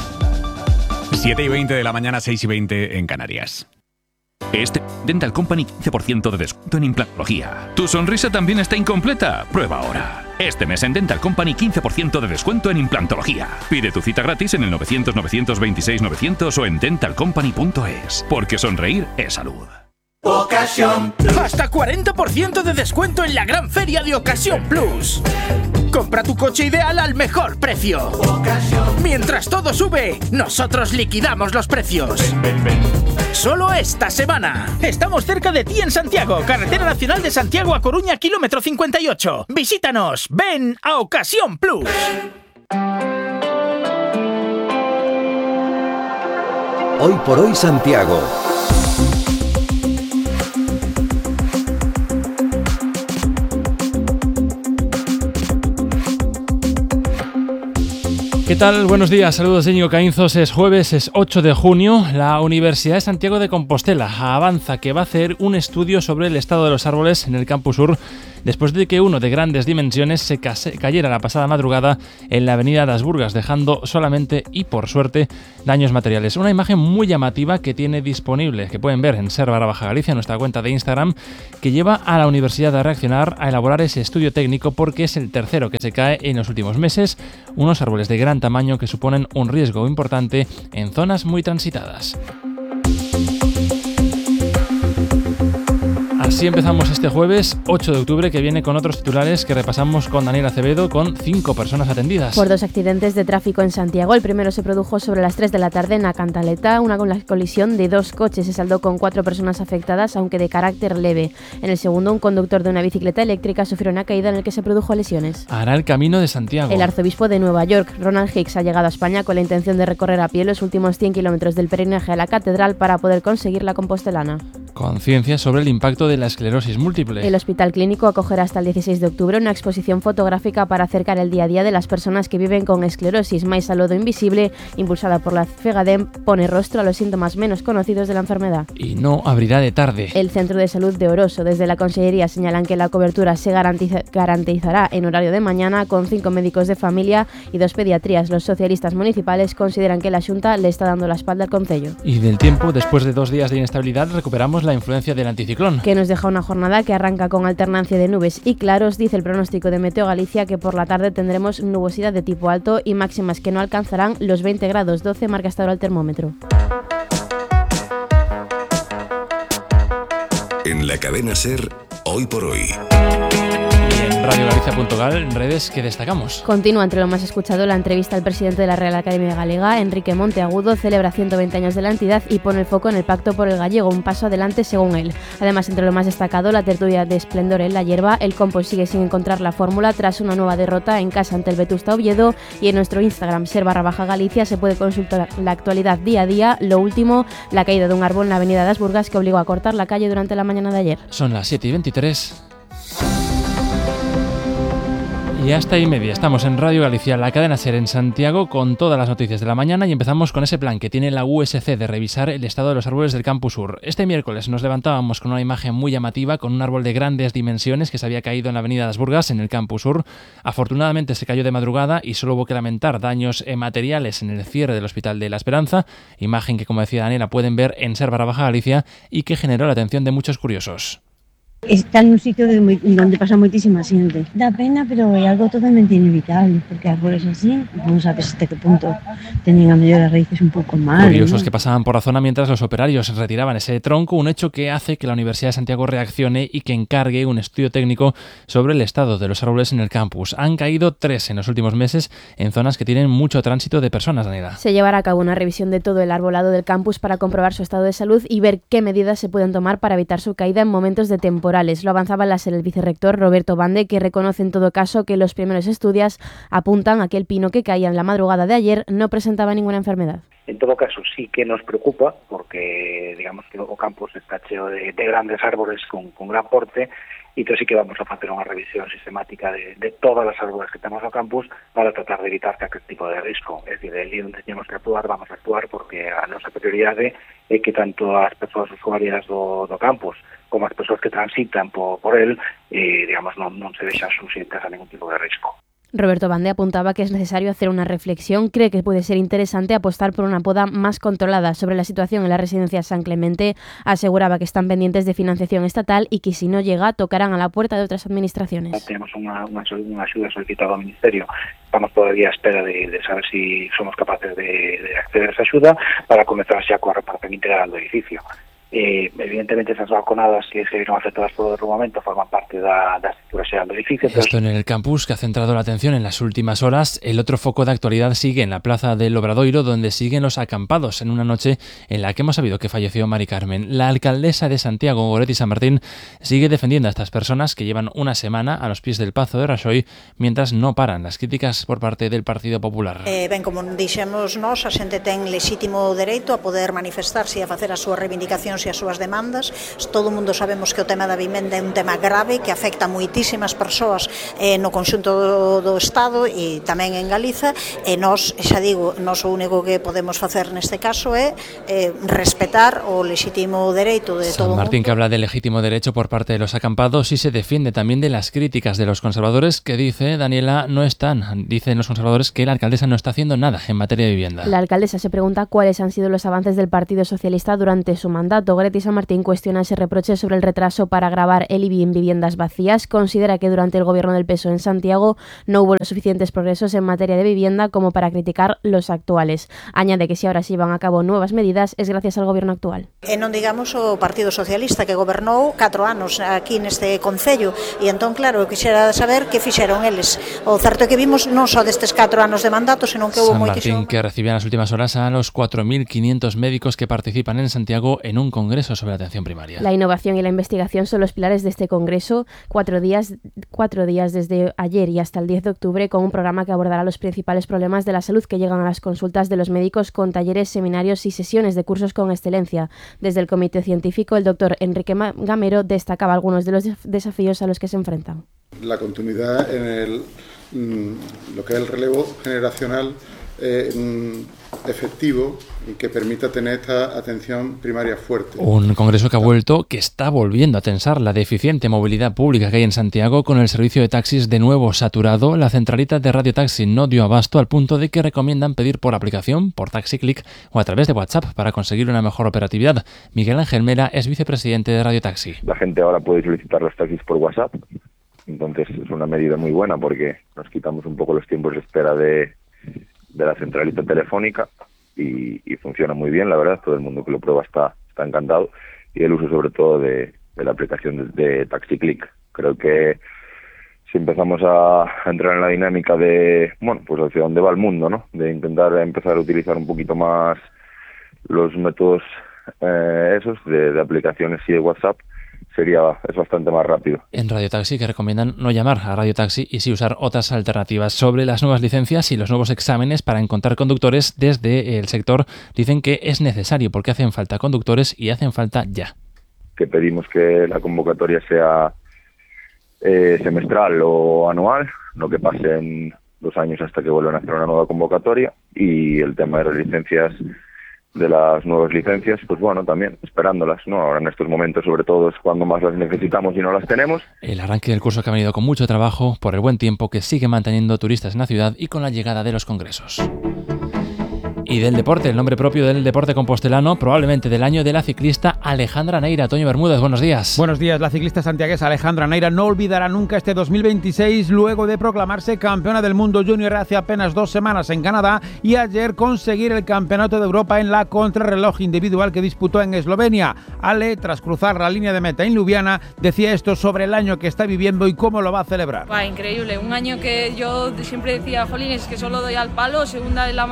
7:20 de la mañana, 6:20 en Canarias. Dental Company 15% de descuento en implantología. ¿Tu sonrisa también está incompleta? Prueba ahora. Este mes en Dental Company 15% de descuento en implantología. Pide tu cita gratis en el 900-926-900 o en dentalcompany.es. Porque sonreír es salud. Ocasión. Hasta 40% de descuento en la gran feria de Ocasión Plus. Compra tu coche ideal al mejor precio. Ocasión. Mientras todo sube, nosotros liquidamos los precios. solo esta semana. Estamos cerca de ti en Santiago, Carretera Nacional de Santiago a Coruña, kilómetro 58. Visítanos, ven a Ocasión Plus. Hoy por hoy Santiago. ¿Qué tal? Buenos días, saludos de Íñigo Caínzos. Es jueves, es 8 de junio. La Universidad de Santiago de Compostela avanza que va a hacer un estudio sobre el estado de los árboles en el Campus Sur después de que uno de grandes dimensiones se cayera la pasada madrugada en la avenida Das Burgas, dejando solamente y por suerte daños materiales. Una imagen muy llamativa que tiene disponible, que pueden ver en Ser_Galicia, nuestra cuenta de Instagram, que lleva a la universidad a reaccionar, a elaborar ese estudio técnico porque es el tercero que se cae en los últimos meses, unos árboles de gran tamaño que suponen un riesgo importante en zonas muy transitadas. Así empezamos este jueves 8 de octubre, que viene con otros titulares que repasamos con Daniel Acevedo, con 5 personas atendidas. Por 2 accidentes de tráfico en Santiago. El primero se produjo sobre las 3 de la tarde en la Cantaleta, con la colisión de 2 coches. Se saldó con 4 personas afectadas, aunque de carácter leve. En el segundo, un conductor de una bicicleta eléctrica sufrió una caída en el que se produjo lesiones. Hará el Camino de Santiago. El arzobispo de Nueva York, Ronald Hicks, ha llegado a España con la intención de recorrer a pie los últimos 100 kilómetros del peregrinaje a la catedral para poder conseguir la compostelana. Conciencia sobre el impacto de la esclerosis múltiple. El Hospital Clínico acogerá hasta el 16 de octubre una exposición fotográfica para acercar el día a día de las personas que viven con esclerosis. Mais Saludo Invisible, impulsada por la FEGADEM, pone rostro a los síntomas menos conocidos de la enfermedad. Y no abrirá de tarde. El Centro de Salud de Oroso, desde la Consellería, señalan que la cobertura se garantizará en horario de mañana con 5 médicos de familia y 2 pediatrías. Los socialistas municipales consideran que la Xunta le está dando la espalda al concello. Y del tiempo, después de 2 días de inestabilidad, recuperamos la influencia del anticiclón, que nos deja una jornada que arranca con alternancia de nubes y claros. Dice el pronóstico de Meteo Galicia que por la tarde tendremos nubosidad de tipo alto y máximas que no alcanzarán los 20 grados. 12 marca hasta ahora el termómetro. En la cadena SER, Hoy por hoy. RadioGalicia.gal, en redes que destacamos. Continúa entre lo más escuchado la entrevista al presidente de la Real Academia Galega, Enrique Monteagudo. Celebra 120 años de la entidad y pone el foco en el Pacto por el Gallego, un paso adelante según él. Además, entre lo más destacado, la tertulia de Esplendor en la Hierba. El Compost sigue sin encontrar la fórmula tras una nueva derrota en casa ante el Vetusta Oviedo. Y en nuestro Instagram, Ser_Galicia, se puede consultar la actualidad día a día. Lo último, la caída de un árbol en la avenida Das Burgas que obligó a cortar la calle durante la mañana de ayer. Son las 7:23. Y hasta 1:30 estamos en Radio Galicia, la cadena SER en Santiago, con todas las noticias de la mañana, y empezamos con ese plan que tiene la USC de revisar el estado de los árboles del Campus Sur. Este miércoles nos levantábamos con una imagen muy llamativa, con un árbol de grandes dimensiones que se había caído en la avenida Das Burgas, en el Campus Sur. Afortunadamente se cayó de madrugada y solo hubo que lamentar daños materiales en el cierre del Hospital de la Esperanza, imagen que, como decía Daniela, pueden ver en Ser_Galicia y que generó la atención de muchos curiosos. Está en un sitio donde pasa muchísima gente. Da pena, pero es algo totalmente inevitable, porque árboles así, no sabes hasta qué punto tenían a medio las raíces un poco mal. Curiosos, ¿no? Que pasaban por la zona mientras los operarios retiraban ese tronco, un hecho que hace que la Universidad de Santiago reaccione y que encargue un estudio técnico sobre el estado de los árboles en el campus. Han caído 3 en los últimos meses en zonas que tienen mucho tránsito de personas, Daniela. Se llevará a cabo una revisión de todo el arbolado del campus para comprobar su estado de salud y ver qué medidas se pueden tomar para evitar su caída en momentos de temporales. Lo avanzaba en la SER el vicerrector Roberto Bande, que reconoce en todo caso que los primeros estudios apuntan a que el pino que caía en la madrugada de ayer no presentaba ninguna enfermedad. En todo caso, sí que nos preocupa, porque digamos que o campus está cheo de grandes árboles con gran porte, e entón sí que vamos a facer unha revisión sistemática de todas as árboles que temos no campus para tratar de evitar calquer tipo de risco. É dicir, el onde teñamos que actuar, vamos a actuar, porque a nosa prioridade é que tanto as persoas usuarias do campus como as persoas que transitan por el, digamos, non se deixan suxeitas a ningún tipo de risco. Roberto Bande apuntaba que es necesario hacer una reflexión. Cree que puede ser interesante apostar por una poda más controlada. Sobre la situación en la residencia San Clemente, aseguraba que están pendientes de financiación estatal y que si no llega, tocarán a la puerta de otras administraciones. Tenemos una ayuda solicitada al Ministerio. Estamos todavía a espera de saber si somos capaces de acceder a esa ayuda para comenzar xa coa reparación integral do edificio. Evidentemente esas balconadas que se vieron afectadas polo derrubamento forman parte da estrutura xeral do edificio. Esto en el campus que ha centrado la atención en las últimas horas. El otro foco de actualidad sigue en la plaza del Obradoiro, donde siguen los acampados en una noche en la que hemos sabido que falleció Mari Carmen. La alcaldesa de Santiago, Goretti San Martín, sigue defendiendo a estas personas que llevan una semana a los pies del Pazo de Raxoi, mientras no paran las críticas por parte del Partido Popular. Ben, como dixemos nós, a xente ten lexítimo dereito a poder manifestarse e a facer as súas reivindicacións e as súas demandas. Todo o mundo sabemos que o tema da vivenda é un tema grave que afecta a moitísimas persoas no conxunto do Estado e tamén en Galiza, e nós, xa digo, nós o único que podemos facer neste caso é respetar o lexítimo dereito de todo o mundo. San Martín, que habla de legítimo derecho por parte de los acampados y se defiende también de las críticas de los conservadores que dicen los conservadores que la alcaldesa no está haciendo nada en materia de vivienda. La alcaldesa se pregunta cuáles han sido los avances del Partido Socialista durante su mandato. Goretti San Martín cuestiona ese reproche sobre el retraso para gravar el IBI en viviendas vacías. Considera que durante el gobierno del PSOE en Santiago no hubo los suficientes progresos en materia de vivienda como para criticar los actuales. Añade que si ahora se llevan a cabo nuevas medidas es gracias al gobierno actual. E non digamos o Partido Socialista que gobernou 4 anos aquí neste concello e entón claro, eu quixera saber que fixeron eles. O certo é que vimos non só destes 4 anos de mandato, senón que houve San moitísimo. Martín, que recibía en las últimas horas a los 4.500 médicos que participan en Santiago en un congreso sobre la atención primaria. La innovación y la investigación son los pilares de este congreso, 4 días desde ayer y hasta el 10 de octubre, con un programa que abordará los principales problemas de la salud que llegan a las consultas de los médicos, con talleres, seminarios y sesiones de cursos con excelencia. Desde el comité científico, el doctor Enrique Gamero destacaba algunos de los desafíos a los que se enfrentan. La continuidad en lo que es el relevo generacional efectivo y que permita tener esta atención primaria fuerte. Un congreso que está volviendo a tensar la deficiente movilidad pública que hay en Santiago, con el servicio de taxis de nuevo saturado. La centralita de Radio Taxi no dio abasto, al punto de que recomiendan pedir por aplicación, por Taxi Click o a través de WhatsApp para conseguir una mejor operatividad. Miguel Ángel Mera es vicepresidente de Radio Taxi. La gente ahora puede solicitar los taxis por WhatsApp, entonces es una medida muy buena porque nos quitamos un poco los tiempos de espera de la centralita telefónica y funciona muy bien, la verdad. Todo el mundo que lo prueba está encantado, y el uso sobre todo de la aplicación de Taxi Click. Creo que si empezamos a entrar en la dinámica de, pues hacia dónde va el mundo, ¿no? De intentar empezar a utilizar un poquito más los métodos de aplicaciones y de WhatsApp, es bastante más rápido. En Radio Taxi, que recomiendan no llamar a Radio Taxi y sí usar otras alternativas. Sobre las nuevas licencias y los nuevos exámenes para encontrar conductores, desde el sector dicen que es necesario porque hacen falta conductores y hacen falta ya. Que pedimos que la convocatoria sea semestral o anual, no que pasen 2 años hasta que vuelvan a hacer una nueva convocatoria, y el tema de las licencias, de las nuevas licencias, pues bueno, también esperándolas, ¿no? Ahora en estos momentos sobre todo es cuando más las necesitamos y no las tenemos. El arranque del curso que ha venido con mucho trabajo, por el buen tiempo que sigue manteniendo turistas en la ciudad y con la llegada de los congresos. Y del deporte, el nombre propio del deporte compostelano, probablemente del año, de la ciclista Alejandra Neira. Toño Bermúdez, buenos días. Buenos días. La ciclista santiaguesa Alejandra Neira no olvidará nunca este 2026 luego de proclamarse campeona del mundo junior hace apenas 2 semanas en Canadá y ayer conseguir el campeonato de Europa en la contrarreloj individual que disputó en Eslovenia. Ale, tras cruzar la línea de meta en Ljubljana, decía esto sobre el año que está viviendo y cómo lo va a celebrar. Increíble, un año que yo siempre decía, jolín, es que solo doy al palo, segunda de la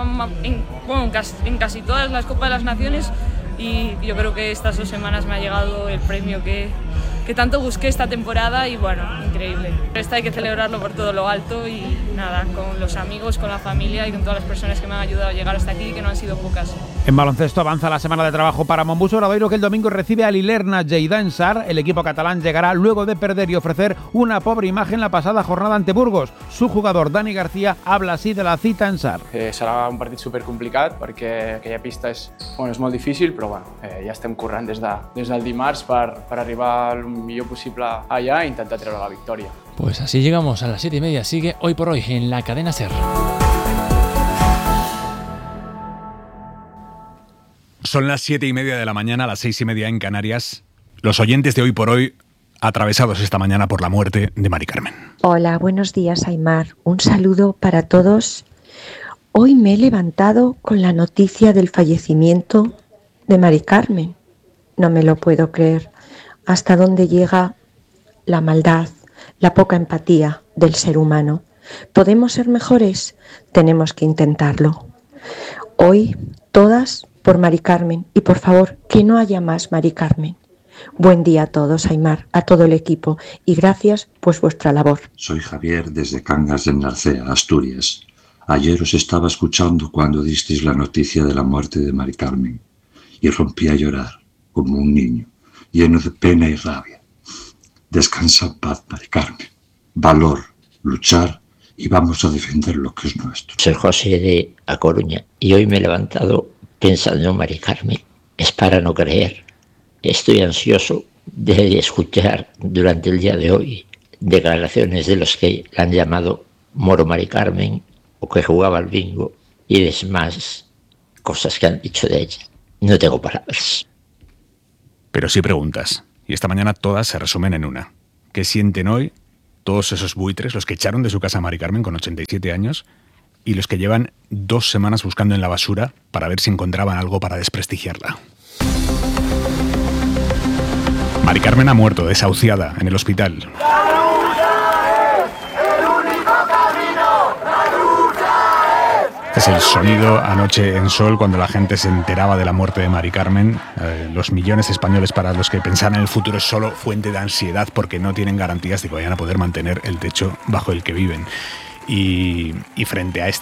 en casi todas las Copas de las Naciones, y yo creo que estas 2 semanas me ha llegado el premio que tanto busqué esta temporada, y bueno, increíble. Esto hay que celebrarlo por todo lo alto y nada, con los amigos, con la familia y con todas las personas que me han ayudado a llegar hasta aquí, que no han sido pocas. En baloncesto avanza la semana de trabajo para Montbus Obradoiro, que el domingo recibe al Ilerna Lleida en Sar. El equipo catalán llegará luego de perder y ofrecer una pobre imagen la pasada jornada ante Burgos. Su jugador Dani García habla así de la cita en Sar. Serà un partit supercomplicat perquè aquella pista és molt difícil, però ja estem currant des del dimarts per arribar al millor possible allà e intentar treure la victòria. Pues así llegamos a las 7:30. Sigue Hoy por Hoy en la cadena SER. Son las 7:30 de la mañana, las 6:30 en Canarias. Los oyentes de Hoy por Hoy, atravesados esta mañana por la muerte de Mari Carmen. Hola, buenos días, Aimar. Un saludo para todos. Hoy me he levantado con la noticia del fallecimiento de Mari Carmen. no me lo puedo creer. ¿Hasta dónde llega la maldad, la poca empatía del ser humano? ¿Podemos ser mejores? Tenemos que intentarlo. Hoy, todas por Mari Carmen, y por favor, que no haya más Mari Carmen. Buen día a todos, Aimar, a todo el equipo, y gracias por vuestra labor. Soy Javier desde Cangas de Narcea, Asturias. Ayer os estaba escuchando cuando disteis la noticia de la muerte de Mari Carmen y rompí a llorar como un niño, lleno de pena y rabia. Descansa en paz, Mari Carmen. Valor, luchar y vamos a defender lo que es nuestro. Soy José de A Coruña y hoy me he levantado pensando en Mari Carmen. Es para no creer. Estoy ansioso de escuchar durante el día de hoy declaraciones de los que la han llamado Moro Mari Carmen o que jugaba al bingo y demás cosas que han dicho de ella. No tengo palabras. Pero sí preguntas, y esta mañana todas se resumen en una. ¿Qué sienten hoy todos esos buitres, los que echaron de su casa a Mari Carmen con 87 años y los que llevan 2 semanas buscando en la basura para ver si encontraban algo para desprestigiarla? Mari Carmen ha muerto desahuciada en el hospital. Es el sonido anoche en Sol cuando la gente se enteraba de la muerte de Mari Carmen. Los millones de españoles para los que pensar en el futuro es solo fuente de ansiedad porque no tienen garantías de que vayan a poder mantener el techo bajo el que viven. Y frente a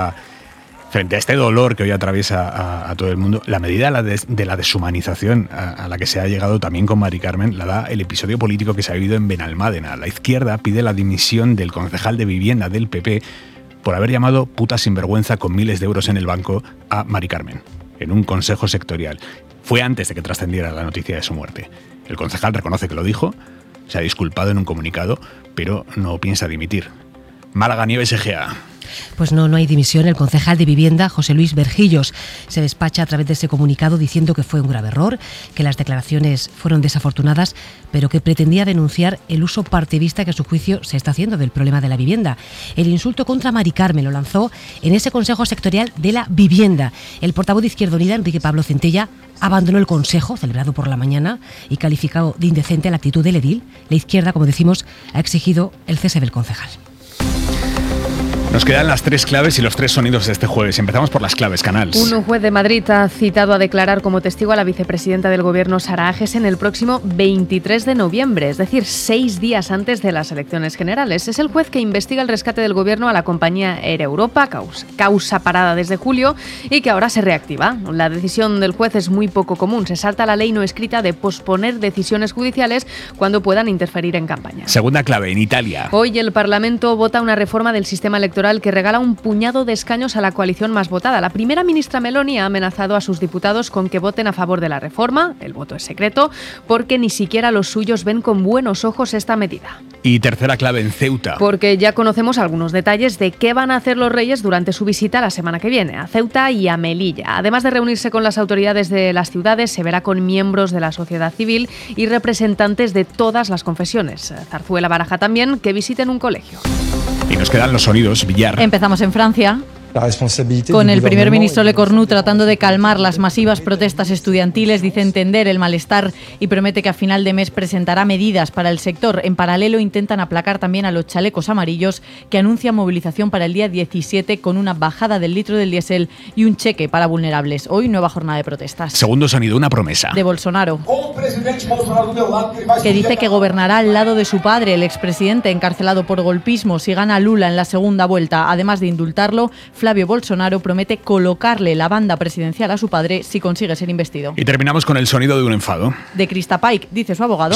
este dolor que hoy atraviesa a todo el mundo, la medida de la deshumanización a la que se ha llegado también con Mari Carmen la da el episodio político que se ha vivido en Benalmádena. La izquierda pide la dimisión del concejal de vivienda del PP por haber llamado puta sinvergüenza con miles de euros en el banco a Mari Carmen, en un consejo sectorial. Fue antes de que trascendiera la noticia de su muerte. El concejal reconoce que lo dijo, se ha disculpado en un comunicado, pero no piensa dimitir. Málaga Nieves Egea. Pues no hay dimisión. El concejal de Vivienda, José Luis Berjillos, se despacha a través de ese comunicado diciendo que fue un grave error, que las declaraciones fueron desafortunadas, pero que pretendía denunciar el uso partidista que a su juicio se está haciendo del problema de la vivienda. El insulto contra Mari Carmen lo lanzó en ese Consejo Sectorial de la Vivienda. El portavoz de Izquierda Unida, Enrique Pablo Centella, abandonó el consejo celebrado por la mañana y calificado de indecente la actitud del edil. La izquierda, como decimos, ha exigido el cese del concejal. Nos quedan las 3 claves y los 3 sonidos de este jueves. Empezamos por las claves, Canals. Un juez de Madrid ha citado a declarar como testigo a la vicepresidenta del Gobierno, Sara Agesen, el próximo 23 de noviembre, es decir, 6 días antes de las elecciones generales. Es el juez que investiga el rescate del Gobierno a la compañía Air Europa, causa parada desde julio y que ahora se reactiva. La decisión del juez es muy poco común. Se salta la ley no escrita de posponer decisiones judiciales cuando puedan interferir en campaña. Segunda clave, en Italia. Hoy el Parlamento vota una reforma del sistema electoral que regala un puñado de escaños a la coalición más votada. La primera ministra Meloni ha amenazado a sus diputados con que voten a favor de la reforma. El voto es secreto porque ni siquiera los suyos ven con buenos ojos esta medida. Y tercera clave, en Ceuta. Porque ya conocemos algunos detalles de qué van a hacer los Reyes durante su visita la semana que viene a Ceuta y a Melilla. Además de reunirse con las autoridades de las ciudades, se verá con miembros de la sociedad civil y representantes de todas las confesiones. Zarzuela baraja también que visiten un colegio. Y nos quedan los sonidos, Villar. Empezamos en Francia, con el primer ministro Lecornu tratando de calmar las masivas protestas estudiantiles. Dice entender el malestar y promete que a final de mes presentará medidas para el sector. En paralelo intentan aplacar también a los chalecos amarillos, que anuncian movilización para el día 17 con una bajada del litro del diésel y un cheque para vulnerables. Hoy nueva jornada de protestas. Segundo sonido, una promesa. De Bolsonaro, que dice que gobernará al lado de su padre, el expresidente encarcelado por golpismo, si gana Lula en la segunda vuelta. Además de indultarlo, Flavio Bolsonaro promete colocarle la banda presidencial a su padre si consigue ser investido. Y terminamos con el sonido de un enfado. De Krista Paik, dice su abogado,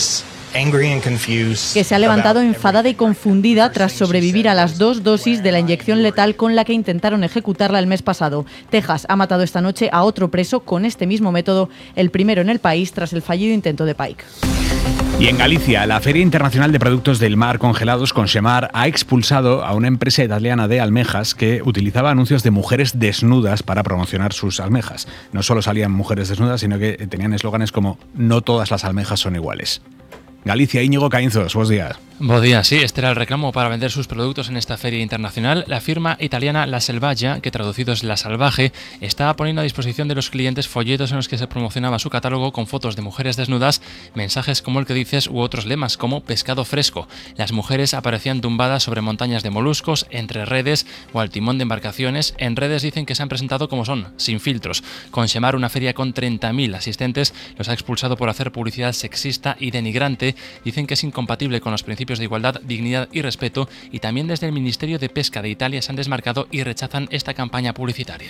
que se ha levantado enfadada y confundida tras sobrevivir a las 2 dosis de la inyección letal con la que intentaron ejecutarla el mes pasado. Texas ha matado esta noche a otro preso con este mismo método, el primero en el país tras el fallido intento de Paik. Y en Galicia, la Feria Internacional de Productos del Mar Congelados, Consemar, ha expulsado a una empresa italiana de almejas que utilizaba anuncios de mujeres desnudas para promocionar sus almejas. No solo salían mujeres desnudas, sino que tenían eslóganes como "no todas las almejas son iguales". Galicia. Íñigo Caínzos, buenos días. Buenos días, sí, este era el reclamo para vender sus productos en esta feria internacional. La firma italiana La Selvaggia, que traducido es La Salvaje, está poniendo a disposición de los clientes folletos en los que se promocionaba su catálogo con fotos de mujeres desnudas, mensajes como el que dices u otros lemas como pescado fresco. Las mujeres aparecían tumbadas sobre montañas de moluscos, entre redes o al timón de embarcaciones. En redes dicen que se han presentado como son, sin filtros. Consemar, una feria con 30.000 asistentes, los ha expulsado por hacer publicidad sexista y denigrante. Dicen que es incompatible con los principios de igualdad, dignidad y respeto, y también desde el Ministerio de Pesca de Italia se han desmarcado y rechazan esta campaña publicitaria.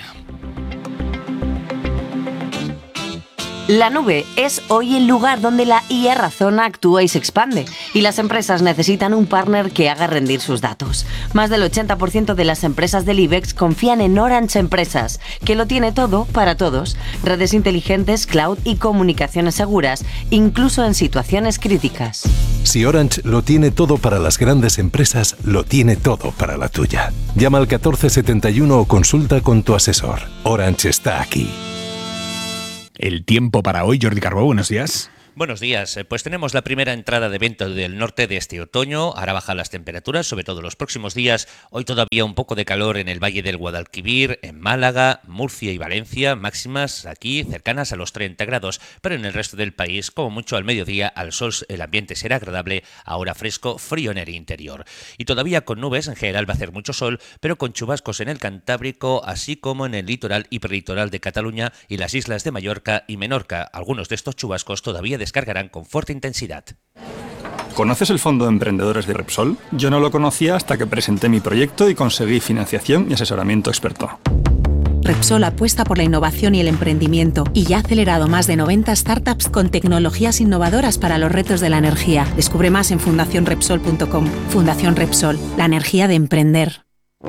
La nube es hoy el lugar donde la IA razona, actúa y se expande, y las empresas necesitan un partner que haga rendir sus datos. Más del 80% de las empresas del IBEX confían en Orange Empresas, que lo tiene todo para todos: redes inteligentes, cloud y comunicaciones seguras, incluso en situaciones críticas. Si Orange lo tiene todo para las grandes empresas, lo tiene todo para la tuya. Llama al 1471 o consulta con tu asesor. Orange está aquí. El tiempo para hoy, Jordi Carbó, buenos días. Buenos días. Pues tenemos la primera entrada de viento del norte de este otoño. Ahora bajan las temperaturas, sobre todo los próximos días. Hoy todavía un poco de calor en el Valle del Guadalquivir, en Málaga, Murcia y Valencia, máximas aquí cercanas a los 30 grados. Pero en el resto del país, como mucho al mediodía, al sol el ambiente será agradable, ahora fresco, frío en el interior. Y todavía con nubes, en general va a hacer mucho sol, pero con chubascos en el Cantábrico, así como en el litoral y prelitoral de Cataluña y las islas de Mallorca y Menorca. Algunos de estos chubascos todavía descargarán con fuerte intensidad. ¿Conoces el Fondo de Emprendedores de Repsol? Yo no lo conocía hasta que presenté mi proyecto y conseguí financiación y asesoramiento experto. Repsol apuesta por la innovación y el emprendimiento y ya ha acelerado más de 90 startups con tecnologías innovadoras para los retos de la energía. Descubre más en fundacionrepsol.com. Fundación Repsol, la energía de emprender.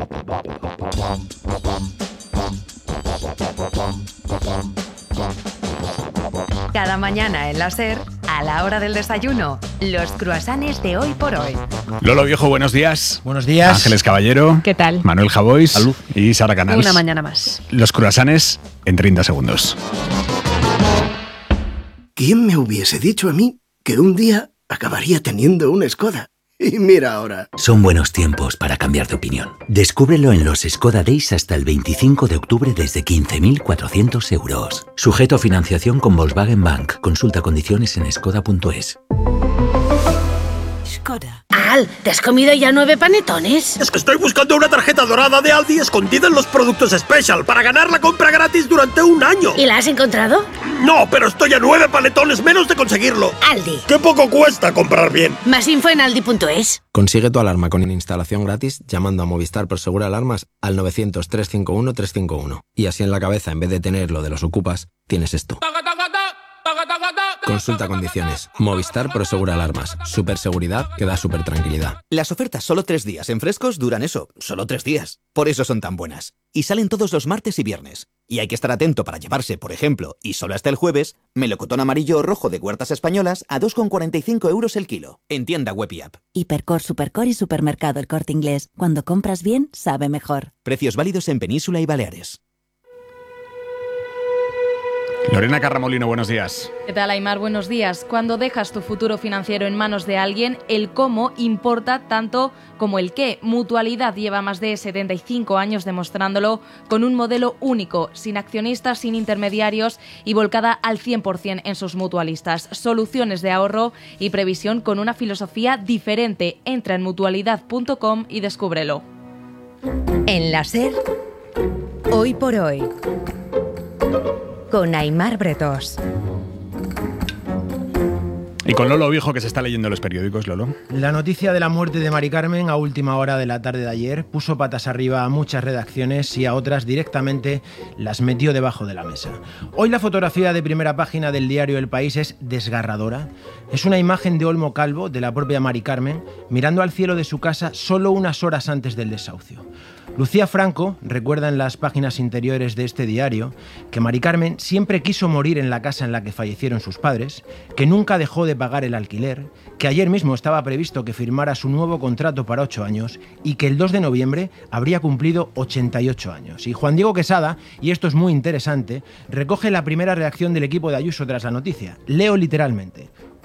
Cada mañana en la SER, a la hora del desayuno, los croissants de Hoy por Hoy. Lolo Viejo, buenos días. Buenos días. Ángeles Caballero. ¿Qué tal? Manuel Javois. Salud. Y Sara Canals. Una mañana más. Los croissants en 30 segundos. ¿Quién me hubiese dicho a mí que un día acabaría teniendo una Skoda? Y mira ahora. Son buenos tiempos para cambiar de opinión. Descúbrelo en los Skoda Days hasta el 25 de octubre desde 15.400 euros. Sujeto a financiación con Volkswagen Bank. Consulta condiciones en skoda.es. Skoda. Al, ¿te has comido ya 9 panetones? Es que estoy buscando una tarjeta dorada de Aldi escondida en los productos Special para ganar la compra gratis durante un año. ¿Y la has encontrado? No, pero estoy a 9 panetones menos de conseguirlo. Aldi. ¡Qué poco cuesta comprar bien! Más info en aldi.es. Consigue tu alarma con instalación gratis llamando a Movistar Prosegur Alarmas al 900-351-351. Y así en la cabeza, en vez de tener lo de los ocupas, tienes esto. Consulta condiciones. Movistar Prosegur Alarmas. Superseguridad que da super tranquilidad. Las ofertas solo 3 días en Frescos duran eso, solo 3 días. Por eso son tan buenas. Y salen todos los martes y viernes. Y hay que estar atento para llevarse, por ejemplo, y solo hasta el jueves, melocotón amarillo o rojo de Huertas Españolas a 2,45 euros el kilo. En tienda web y app. Hipercor, Supercor y Supermercado El Corte Inglés. Cuando compras bien, sabe mejor. Precios válidos en Península y Baleares. Lorena Carramolino, buenos días. ¿Qué tal, Aymar? Buenos días. Cuando dejas tu futuro financiero en manos de alguien, el cómo importa tanto como el qué. Mutualidad lleva más de 75 años demostrándolo con un modelo único, sin accionistas, sin intermediarios y volcada al 100% en sus mutualistas. Soluciones de ahorro y previsión con una filosofía diferente. Entra en mutualidad.com y descúbrelo. En la SER, Hoy por Hoy, con Aymar Bretos. Y con Lolo Viejo, que se está leyendo los periódicos, Lolo. La noticia de la muerte de Mari Carmen a última hora de la tarde de ayer puso patas arriba a muchas redacciones y a otras directamente las metió debajo de la mesa. Hoy la fotografía de primera página del diario El País es desgarradora. Es una imagen de Olmo Calvo, de la propia Mari Carmen, mirando al cielo de su casa solo unas horas antes del desahucio. Lucía Franco recuerda en las páginas interiores de este diario que Mari Carmen siempre quiso morir en la casa en la que fallecieron sus padres, que nunca dejó de pagar el alquiler, que ayer mismo estaba previsto que firmara su nuevo contrato para 8 años y que el 2 de noviembre habría cumplido 88 años. Y Juan Diego Quesada, y esto es muy interesante, recoge la primera reacción del equipo de Ayuso tras la noticia. Leo literalmente: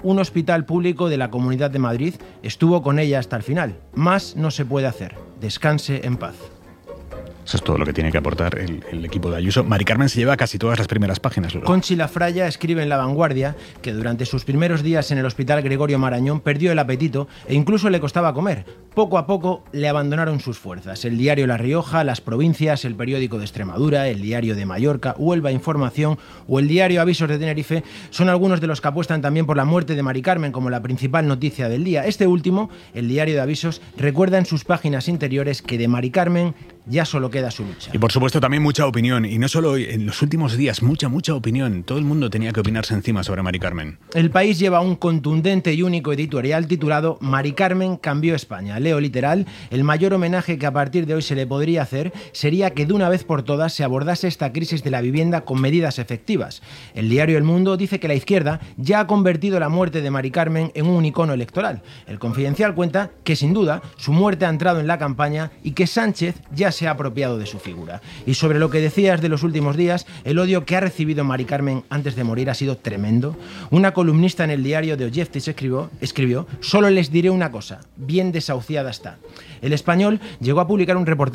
un hospital público de la Comunidad de Madrid estuvo con ella hasta el final. Más no se puede hacer. Descanse en paz. Eso es todo lo que tiene que aportar el equipo de Ayuso. Mari Carmen se lleva casi todas las primeras páginas. Luego. Conchi Lafraya escribe en La Vanguardia que durante sus primeros días en el Hospital Gregorio Marañón perdió el apetito e incluso le costaba comer. Poco a poco le abandonaron sus fuerzas. El diario La Rioja, Las Provincias, el periódico de Extremadura, el diario de Mallorca, Huelva Información o el diario Avisos de Tenerife son algunos de los que apuestan también por la muerte de Mari Carmen como la principal noticia del día. Este último, el diario de Avisos, recuerda en sus páginas interiores que de Mari Carmen ya solo queda su lucha. Y por supuesto también mucha opinión, y no solo hoy, en los últimos días, mucha opinión. Todo el mundo tenía que opinarse encima sobre Mari Carmen. El País lleva un contundente y único editorial titulado Mari Carmen cambió España. Leo literal: el mayor homenaje que a partir de hoy se le podría hacer sería que de una vez por todas se abordase esta crisis de la vivienda con medidas efectivas. El diario El Mundo dice que la izquierda ya ha convertido la muerte de Mari Carmen en un icono electoral. El Confidencial cuenta que sin duda su muerte ha entrado en la campaña y que Sánchez ya se ha apropiado de su figura. Y sobre lo que decías de los últimos días, el odio que ha recibido Mari Carmen antes de morir ha sido tremendo. Una columnista en el diario de Objectis escribió: solo les diré una cosa, bien desahuciada está. El Español llegó a publicar un reportaje